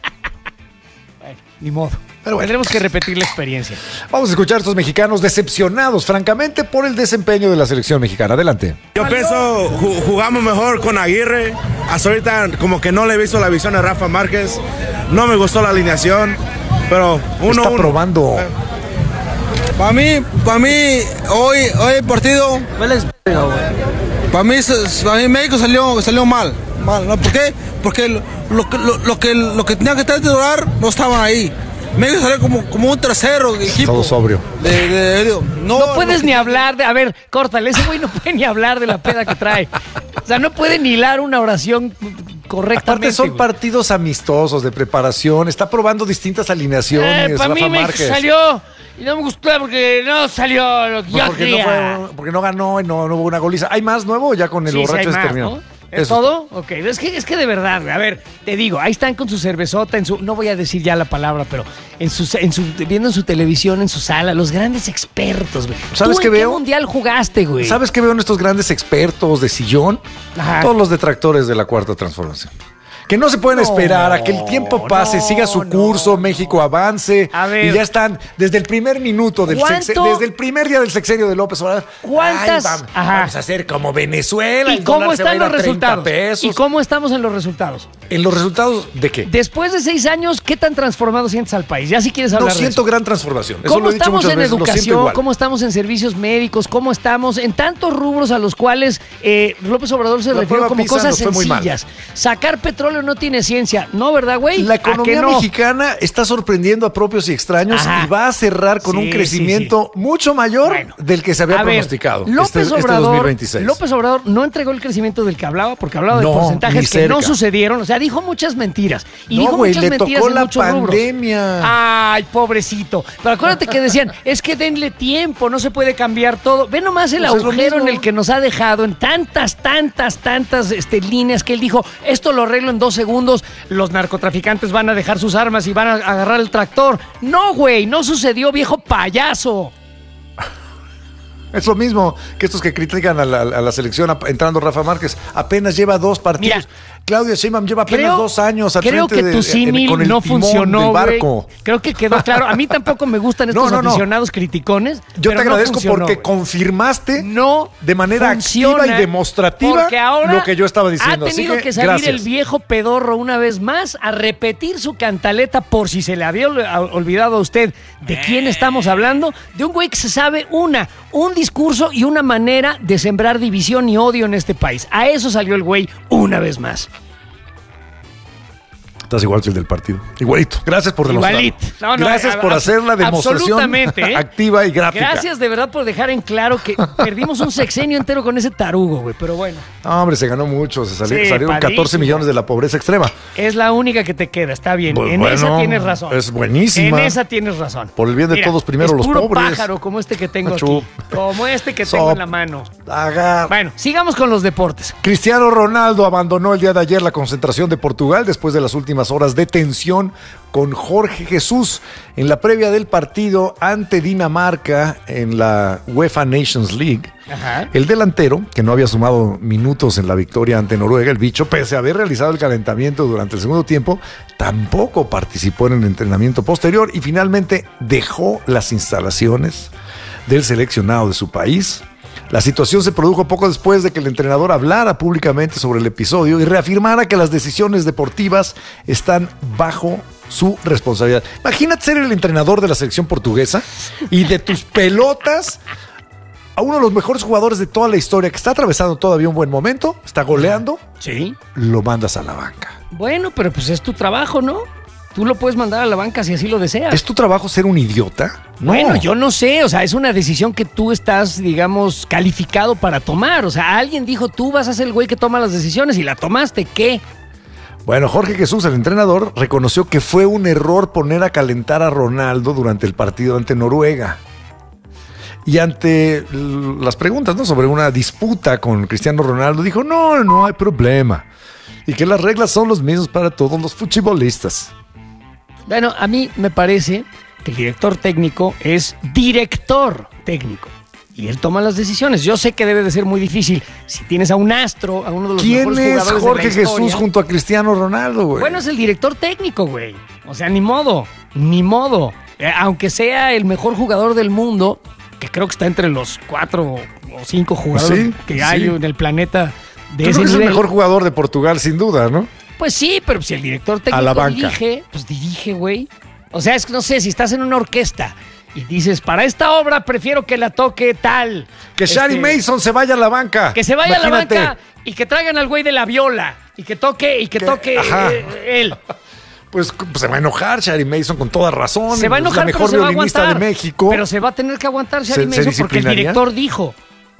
Bueno, ni modo. Pero bueno. Tendremos que repetir la experiencia. Vamos a escuchar a estos mexicanos decepcionados, francamente, por el desempeño de la selección mexicana. Adelante. Yo pienso jugamos mejor con Aguirre. Hasta ahorita como que no le he visto la visión a Rafa Márquez. No me gustó la alineación, pero uno está probando. Para mí hoy el partido. Para mí México salió mal. ¿No? ¿Por qué? Porque lo que tenía que titular no estaban ahí. México salió como un tercero equipo. Todo sobrio. No puedes ni hablar de... A ver, córtale, ese güey no puede ni hablar de la peda que trae. O sea, no puede ni hilar una oración correctamente. Aparte son partidos amistosos de preparación. Está probando distintas alineaciones. Para mí México salió... Y no me gustó porque no salió lo que yo quería. Porque no ganó y no hubo una goliza. ¿Hay más nuevo ya con el borracho terminado? ¿No? ¿Es todo? Ok, es que de verdad, a ver, te digo, ahí están con su cervezota, no voy a decir ya la palabra, pero viendo en su televisión, en su sala, los grandes expertos, güey. ¿Sabes qué veo? ¿Qué mundial jugaste, güey? ¿Sabes qué veo en estos grandes expertos de sillón? Ajá. Todos los detractores de la Cuarta Transformación. Que no se pueden esperar a que el tiempo pase, siga su curso, México avance. A ver, y ya están desde el primer minuto desde el primer día del sexenio de López Obrador. ¿Cuántas? Vamos a hacer como Venezuela. ¿Y cómo están los resultados? ¿Y cómo estamos en los resultados? ¿En los resultados de qué? Después de 6 años, ¿qué tan transformado sientes al país? Ya si quieres hablar de eso. Gran transformación. Eso ¿Cómo estamos en educación? ¿Cómo estamos en servicios médicos? ¿Cómo estamos en tantos rubros a los cuales López Obrador se refirió como cosas sencillas? Sacar petróleo no tiene ciencia, ¿no, verdad, güey? La economía mexicana está sorprendiendo a propios y extraños y va a cerrar con un crecimiento mucho mayor del que se había pronosticado. López Obrador, 2026. López Obrador no entregó el crecimiento del que hablaba, porque hablaba de porcentajes que no sucedieron. O sea, dijo muchas mentiras. Y dijo muchas mentiras en muchos pandemia. Rubros. Ay, pobrecito. Pero acuérdate que decían, es que denle tiempo, no se puede cambiar todo. Ve nomás el agujero en el que nos ha dejado en tantas líneas que él dijo, esto lo arreglo en 2 segundos. Los narcotraficantes van a dejar sus armas y van a agarrar el tractor. No, güey, no sucedió, viejo payaso. Es lo mismo que estos que critican a la selección entrando Rafa Márquez. Apenas lleva 2 partidos. Mira, Claudia Sheinbaum lleva apenas 2 años al frente creo que tu símil con el no funcionó, güey. Creo que quedó claro. A mí tampoco me gustan estos aficionados criticones. Yo te agradezco porque confirmaste de manera activa y demostrativa lo que yo estaba diciendo. Ha tenido que salir el viejo pedorro una vez más a repetir su cantaleta por si se le había olvidado a usted de quién estamos hablando. De un güey que se sabe un discurso y una manera de sembrar división y odio en este país. A eso salió el güey una vez más. Estás igual que el del partido. Igualito. Gracias por demostrarlo. Gracias por hacer la demostración activa y gráfica. Gracias de verdad por dejar en claro que perdimos un sexenio entero con ese tarugo, güey. Pero bueno. No, hombre, se ganó mucho. Salieron 14 millones de la pobreza extrema. Es la única que te queda. Está bien. En esa tienes razón. Es buenísima. En esa tienes razón. Por el bien de todos, primero los pobres. Puro pájaro como este que tengo aquí. Como este que tengo en la mano. Bueno, sigamos con los deportes. Cristiano Ronaldo abandonó el día de ayer la concentración de Portugal después de las últimas horas de tensión con Jorge Jesús en la previa del partido ante Dinamarca en la UEFA Nations League. Ajá. El delantero, que no había sumado minutos en la victoria ante Noruega, el bicho, pese a haber realizado el calentamiento durante el segundo tiempo, tampoco participó en el entrenamiento posterior y finalmente dejó las instalaciones del seleccionado de su país. La situación se produjo poco después de que el entrenador hablara públicamente sobre el episodio y reafirmara que las decisiones deportivas están bajo su responsabilidad. Imagínate ser el entrenador de la selección portuguesa y de tus pelotas a uno de los mejores jugadores de toda la historia, que está atravesando todavía un buen momento, está goleando, sí, lo mandas a la banca. Bueno, pero pues es tu trabajo, ¿no? Tú lo puedes mandar a la banca si así lo deseas. ¿Es tu trabajo ser un idiota? No. Bueno, yo no sé, o sea, es una decisión que tú estás, digamos, calificado para tomar. O sea, alguien dijo, tú vas a ser el güey que toma las decisiones y la tomaste, ¿qué? Bueno, Jorge Jesús, el entrenador, reconoció que fue un error poner a calentar a Ronaldo durante el partido ante Noruega. Y ante las preguntas, ¿no?, sobre una disputa con Cristiano Ronaldo, dijo, no hay problema. Y que las reglas son las mismas para todos los futbolistas. Bueno, a mí me parece que el director técnico es director técnico. Y él toma las decisiones. Yo sé que debe de ser muy difícil. Si tienes a un astro, a uno de los mejores jugadores de la historia. ¿Quién es Jorge Jesús junto a Cristiano Ronaldo, güey? Bueno, es el director técnico, güey. O sea, ni modo. Aunque sea el mejor jugador del mundo, que creo que está entre los 4 o 5 jugadores que hay en el planeta de ese nivel. Es el mejor jugador de Portugal, sin duda, ¿no? Pues sí, pero si el director técnico dirige, güey. O sea, es que no sé, si estás en una orquesta y dices, para esta obra prefiero que la toque tal. Que Shari Mason se vaya a la banca. Que se vaya a la banca y que traigan al güey de la viola y que toque él. Pues se va a enojar Shari Mason con toda razón. Se va a enojar, la mejor pero se va a violinista aguantar. de México. Pero se va a tener que aguantar Shari Mason porque el director dijo.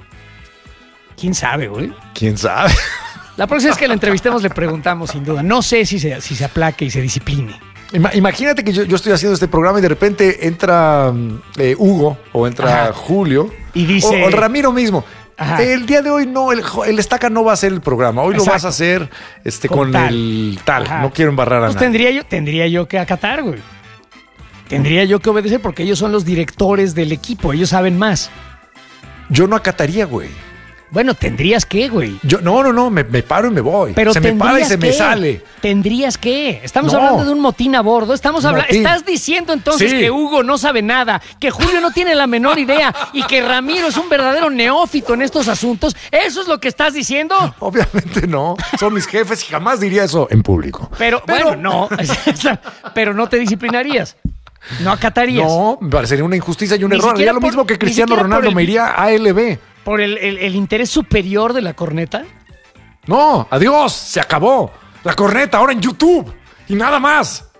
¿Quién sabe, güey? ¿Quién sabe? La próxima vez que la entrevistemos le preguntamos, sin duda. No sé si se aplaque y se discipline. Imagínate que yo estoy haciendo este programa y de repente entra Hugo o entra Julio y dice, o el Ramiro mismo. Ajá. El día de hoy no, el Estaca no va a hacer el programa. Hoy lo vas a hacer con el tal. Ajá. No quiero embarrar a nadie. Tendría yo que acatar, güey. Tendría yo que obedecer porque ellos son los directores del equipo. Ellos saben más. Yo no acataría, güey. Bueno, tendrías que, güey. Yo no, me paro y me voy. Pero se me para y se me sale. Tendrías que. Estamos hablando de un motín a bordo. Estás diciendo entonces que Hugo no sabe nada, que Julio no tiene la menor idea y que Ramiro es un verdadero neófito en estos asuntos. ¿Eso es lo que estás diciendo? Obviamente no. Son mis jefes y jamás diría eso en público. Pero bueno, no. Pero no te disciplinarías. No acatarías. No, me parecería una injusticia y un error. Haría lo mismo que Cristiano Ronaldo, me iría a ALB. ¿Por el interés superior de la corneta? No, adiós, se acabó. La corneta ahora en YouTube y nada más.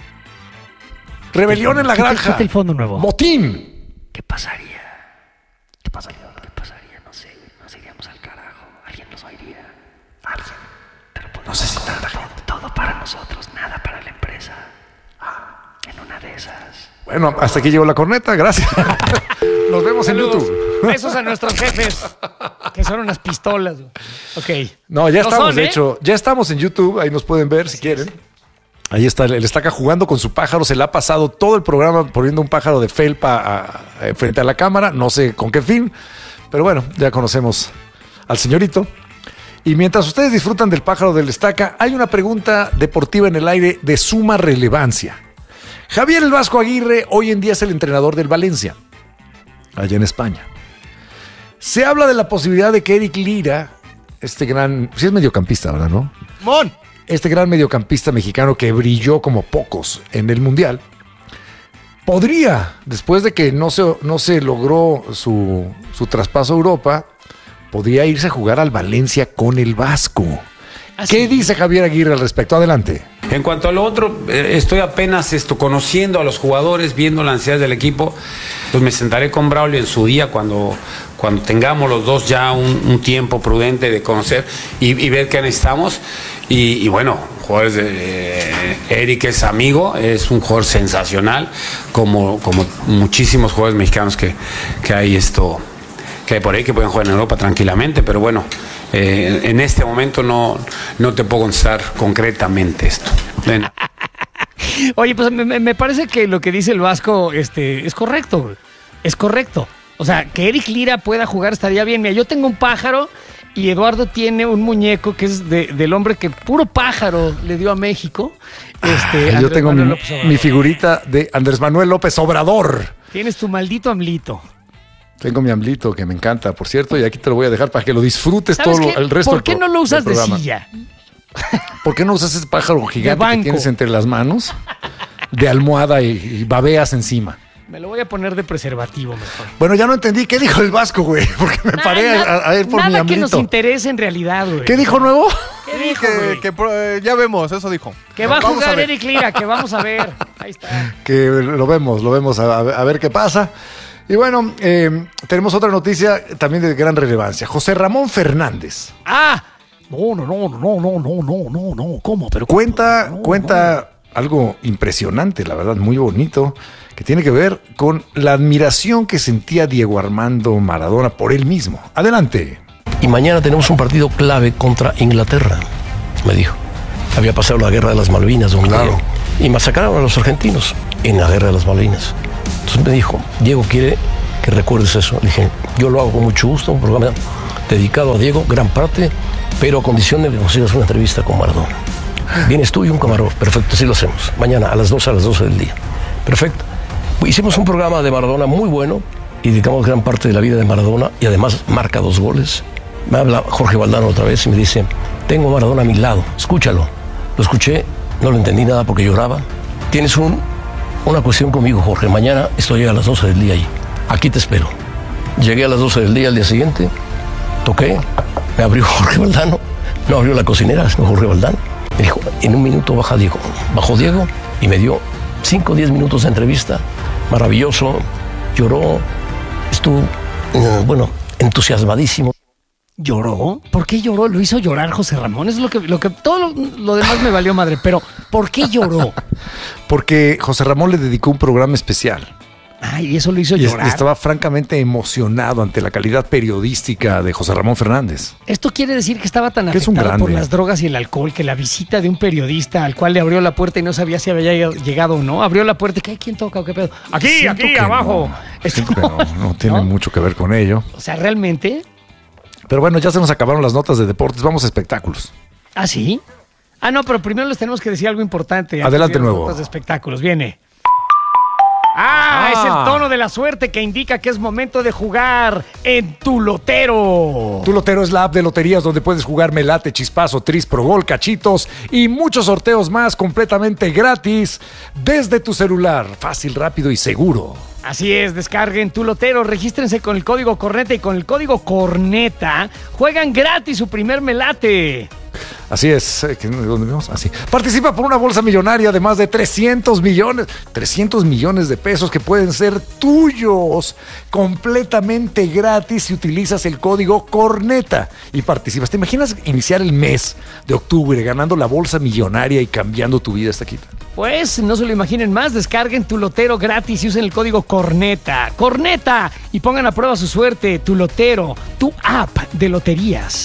Rebelión en la granja. ¿Qué el fondo nuevo? Motín. ¿Qué pasaría? ¿Qué pasaría? No sé. Nos iríamos al carajo. Alguien nos oiría. Alguien. No sé si tanta gente. Todo para nosotros, nada para la empresa. En una de esas. Bueno, hasta aquí llegó la corneta, gracias. Nos vemos en YouTube. Besos a nuestros jefes, que son unas pistolas. Ok. No, ya estamos, de hecho, ya estamos en YouTube, ahí nos pueden ver si quieren. Ahí está el Estaca jugando con su pájaro, se le ha pasado todo el programa poniendo un pájaro de felpa frente a la cámara, no sé con qué fin, pero bueno, ya conocemos al señorito. Y mientras ustedes disfrutan del pájaro del Estaca, hay una pregunta deportiva en el aire de suma relevancia. Javier El Vasco Aguirre hoy en día es el entrenador del Valencia, allá en España. Se habla de la posibilidad de que Eric Lira, este gran, sí es mediocampista, ¿verdad, no? ¡Mon! Este gran mediocampista mexicano que brilló como pocos en el Mundial, podría, después de que no se logró su traspaso a Europa, podría irse a jugar al Valencia con el Vasco. ¿Qué dice Javier Aguirre al respecto? Adelante. En cuanto a lo otro, estoy apenas conociendo a los jugadores, viendo la ansiedad del equipo. Pues me sentaré con Braulio en su día cuando tengamos los dos ya un tiempo prudente de conocer y ver qué necesitamos. Y bueno, jugadores Eric es amigo, es un jugador sensacional, como muchísimos jugadores mexicanos que hay que hay por ahí que pueden jugar en Europa tranquilamente, pero bueno. En este momento no te puedo contestar concretamente esto. Bueno. Oye, pues me parece que lo que dice el Vasco es correcto. Es correcto. O sea, que Eric Lira pueda jugar estaría bien. Mira, yo tengo un pájaro y Eduardo tiene un muñeco que es del hombre que puro pájaro le dio a México. Yo tengo mi figurita de Andrés Manuel López Obrador. Tienes tu maldito AMLito. Tengo mi AMLito que me encanta, por cierto, y aquí te lo voy a dejar para que lo disfrutes todo el resto del programa. ¿Por qué no lo usas de silla? ¿Por qué no usas ese pájaro gigante que tienes entre las manos? De almohada y babeas encima. Me lo voy a poner de preservativo mejor. Bueno, ya no entendí. ¿Qué dijo el Vasco, güey? Porque me paré a ir por mi Nada que amiguito. nos interese en realidad, güey. ¿Qué dijo nuevo? ¿Qué dijo, güey? Ya vemos, eso dijo. Que va a jugar Eric Lira, que vamos a ver. Ahí está. Que lo vemos a ver qué pasa. Y bueno, tenemos otra noticia también de gran relevancia. José Ramón Fernández. ¡Ah! No. ¿Cómo? Pero Cuenta algo impresionante, la verdad, muy bonito, que tiene que ver con la admiración que sentía Diego Armando Maradona por él mismo. Adelante. Y mañana tenemos un partido clave contra Inglaterra, me dijo. Había pasado la guerra de las Malvinas, y masacraron a los argentinos en la guerra de las Malvinas. Entonces me dijo, Diego quiere que recuerdes eso. Le dije, yo lo hago con mucho gusto, un programa dedicado a Diego, gran parte, pero a condición de que consigas una entrevista con Maradona. Vienes tú y un camarógrafo. Perfecto, así lo hacemos. Mañana a las 12 del día. Perfecto. Hicimos un programa de Maradona muy bueno y dedicamos gran parte de la vida de Maradona y además marca 2 goles. Me habla Jorge Valdano otra vez y me dice, tengo a Maradona a mi lado, escúchalo. Lo escuché, no lo entendí nada porque lloraba. Tienes una cuestión conmigo, Jorge. Mañana estoy a las 12 del día ahí. Aquí te espero. Llegué a las 12 del día al día siguiente, toqué, me abrió Jorge Valdano, no abrió la cocinera, sino Jorge Valdano. Me dijo, en un minuto baja Diego. Bajó Diego y me dio 5 o 10 minutos de entrevista. Maravilloso, lloró, estuvo, entusiasmadísimo. ¿Lloró? ¿Por qué lloró? Lo hizo llorar José Ramón. Es lo que todo lo demás me valió madre. Pero, ¿por qué lloró? Porque José Ramón le dedicó un programa especial. Ay, eso lo hizo llorar. Y estaba francamente emocionado ante la calidad periodística de José Ramón Fernández. Esto quiere decir que estaba tan afectado por las drogas y el alcohol que la visita de un periodista al cual le abrió la puerta y no sabía si había llegado o no. Abrió la puerta y ¿quién toca o qué pedo? Aquí, abajo. No tiene mucho que ver con ello. O sea, realmente. Pero bueno, ya se nos acabaron las notas de deportes. Vamos a espectáculos. ¿Ah, sí? Ah, no, pero primero les tenemos que decir algo importante. Adelante, nuevo. Notas de espectáculos. Viene. Es el tono de la suerte que indica que es momento de jugar en Tu Lotero. Tu Lotero es la app de loterías donde puedes jugar Melate, Chispazo, Tris, Pro Gol, Cachitos y muchos sorteos más completamente gratis desde tu celular. Fácil, rápido y seguro. Así es, descarguen Tu Lotero, regístrense con el código Corneta y con el código Corneta juegan gratis su primer melate. Así es, ¿dónde vemos? Así. Participa por una bolsa millonaria de más de 300 millones de pesos que pueden ser tuyos completamente gratis si utilizas el código Corneta y participas. ¿Te imaginas iniciar el mes de octubre ganando la bolsa millonaria y cambiando tu vida hasta aquí? Pues no se lo imaginen más, descarguen Tu Lotero gratis y usen el código Corneta. ¡Corneta! Y pongan a prueba su suerte. Tu Lotero, tu app de loterías.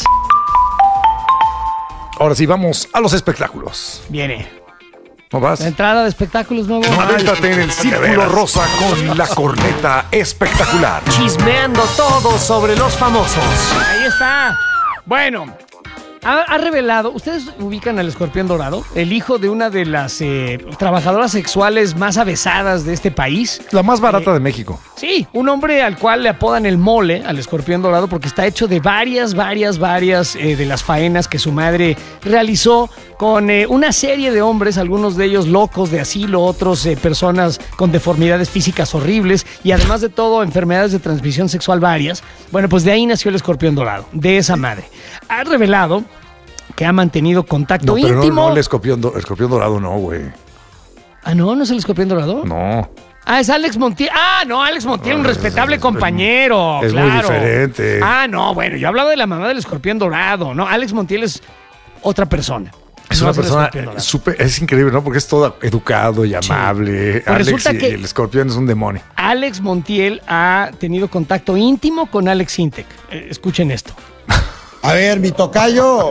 Ahora sí, vamos a los espectáculos. Viene. ¿No vas? La entrada de espectáculos nuevo. Avéntate en el círculo rosa con la corneta espectacular. Chismeando todo sobre los famosos. Ahí está. Bueno, ha revelado, ¿ustedes ubican al Escorpión Dorado? El hijo de una de las trabajadoras sexuales más avesadas de este país. La más barata de México. Sí, un hombre al cual le apodan el Mole, al Escorpión Dorado, porque está hecho de varias de las faenas que su madre realizó con una serie de hombres, algunos de ellos locos de asilo, otros personas con deformidades físicas horribles y además de todo enfermedades de transmisión sexual varias. Bueno, pues de ahí nació el Escorpión Dorado, de esa madre. Ha revelado que ha mantenido contacto íntimo. No, el escorpión dorado no, güey. Ah, ¿no es el Escorpión Dorado? No. Es Alex Montiel. Alex Montiel, un respetable compañero. Es claro. Muy diferente. No, bueno, yo hablaba de la mamá del Escorpión Dorado, ¿no? Alex Montiel es otra persona. Es una persona súper, es increíble, ¿no? Porque es todo educado y amable. Sí. Pues Alex y el escorpión es un demonio. Alex Montiel ha tenido contacto íntimo con Alex Intec. Escuchen esto. A ver, mi tocayo,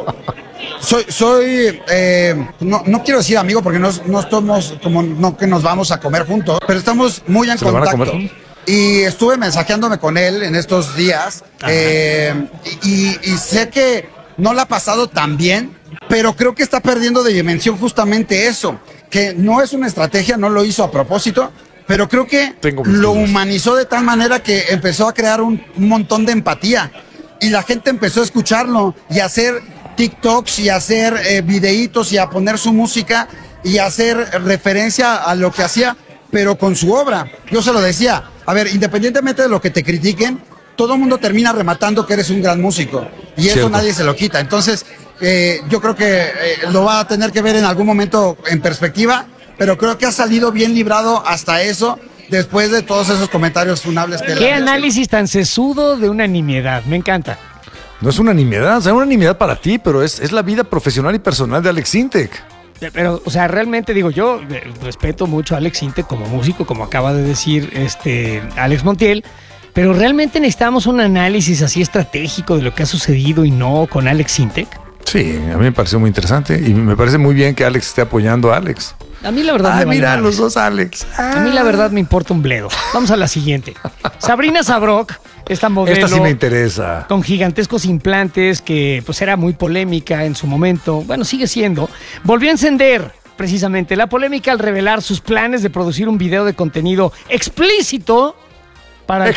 no quiero decir amigo porque no estamos como no que nos vamos a comer juntos, pero estamos muy en contacto. Y estuve mensajeándome con él en estos días y sé que no la ha pasado tan bien, pero creo que está perdiendo de dimensión justamente eso, que no es una estrategia, no lo hizo a propósito, pero creo que lo humanizó de tal manera que empezó a crear un montón de empatía y la gente empezó a escucharlo y a hacer TikToks y a hacer videitos y a poner su música y a hacer referencia a lo que hacía pero con su obra. Yo se lo decía, a ver, independientemente de lo que te critiquen, todo el mundo termina rematando que eres un gran músico y eso nadie se lo quita. Entonces, yo creo que lo va a tener que ver en algún momento en perspectiva, pero creo que ha salido bien librado hasta eso después de todos esos comentarios funables que ¿Qué análisis tan sesudo de una nimiedad? Me encanta. No es una nimiedad, o sea, una nimiedad para ti, pero es la vida profesional y personal de Alex Sintek. Pero, o sea, realmente digo, yo respeto mucho a Alex Sintek como músico, como acaba de decir Alex Montiel, pero realmente necesitamos un análisis así estratégico de lo que ha sucedido y no con Alex Sintek. Sí, a mí me pareció muy interesante y me parece muy bien que Alex esté apoyando a Alex. A mí la verdad mira, los dos Alex. A mí la verdad me importa un bledo. Vamos a la siguiente. Sabrina Sabrok, esta modelo. Esta sí me interesa. Con gigantescos implantes que pues era muy polémica en su momento. Bueno, sigue siendo. Volvió a encender precisamente la polémica al revelar sus planes de producir un video de contenido explícito para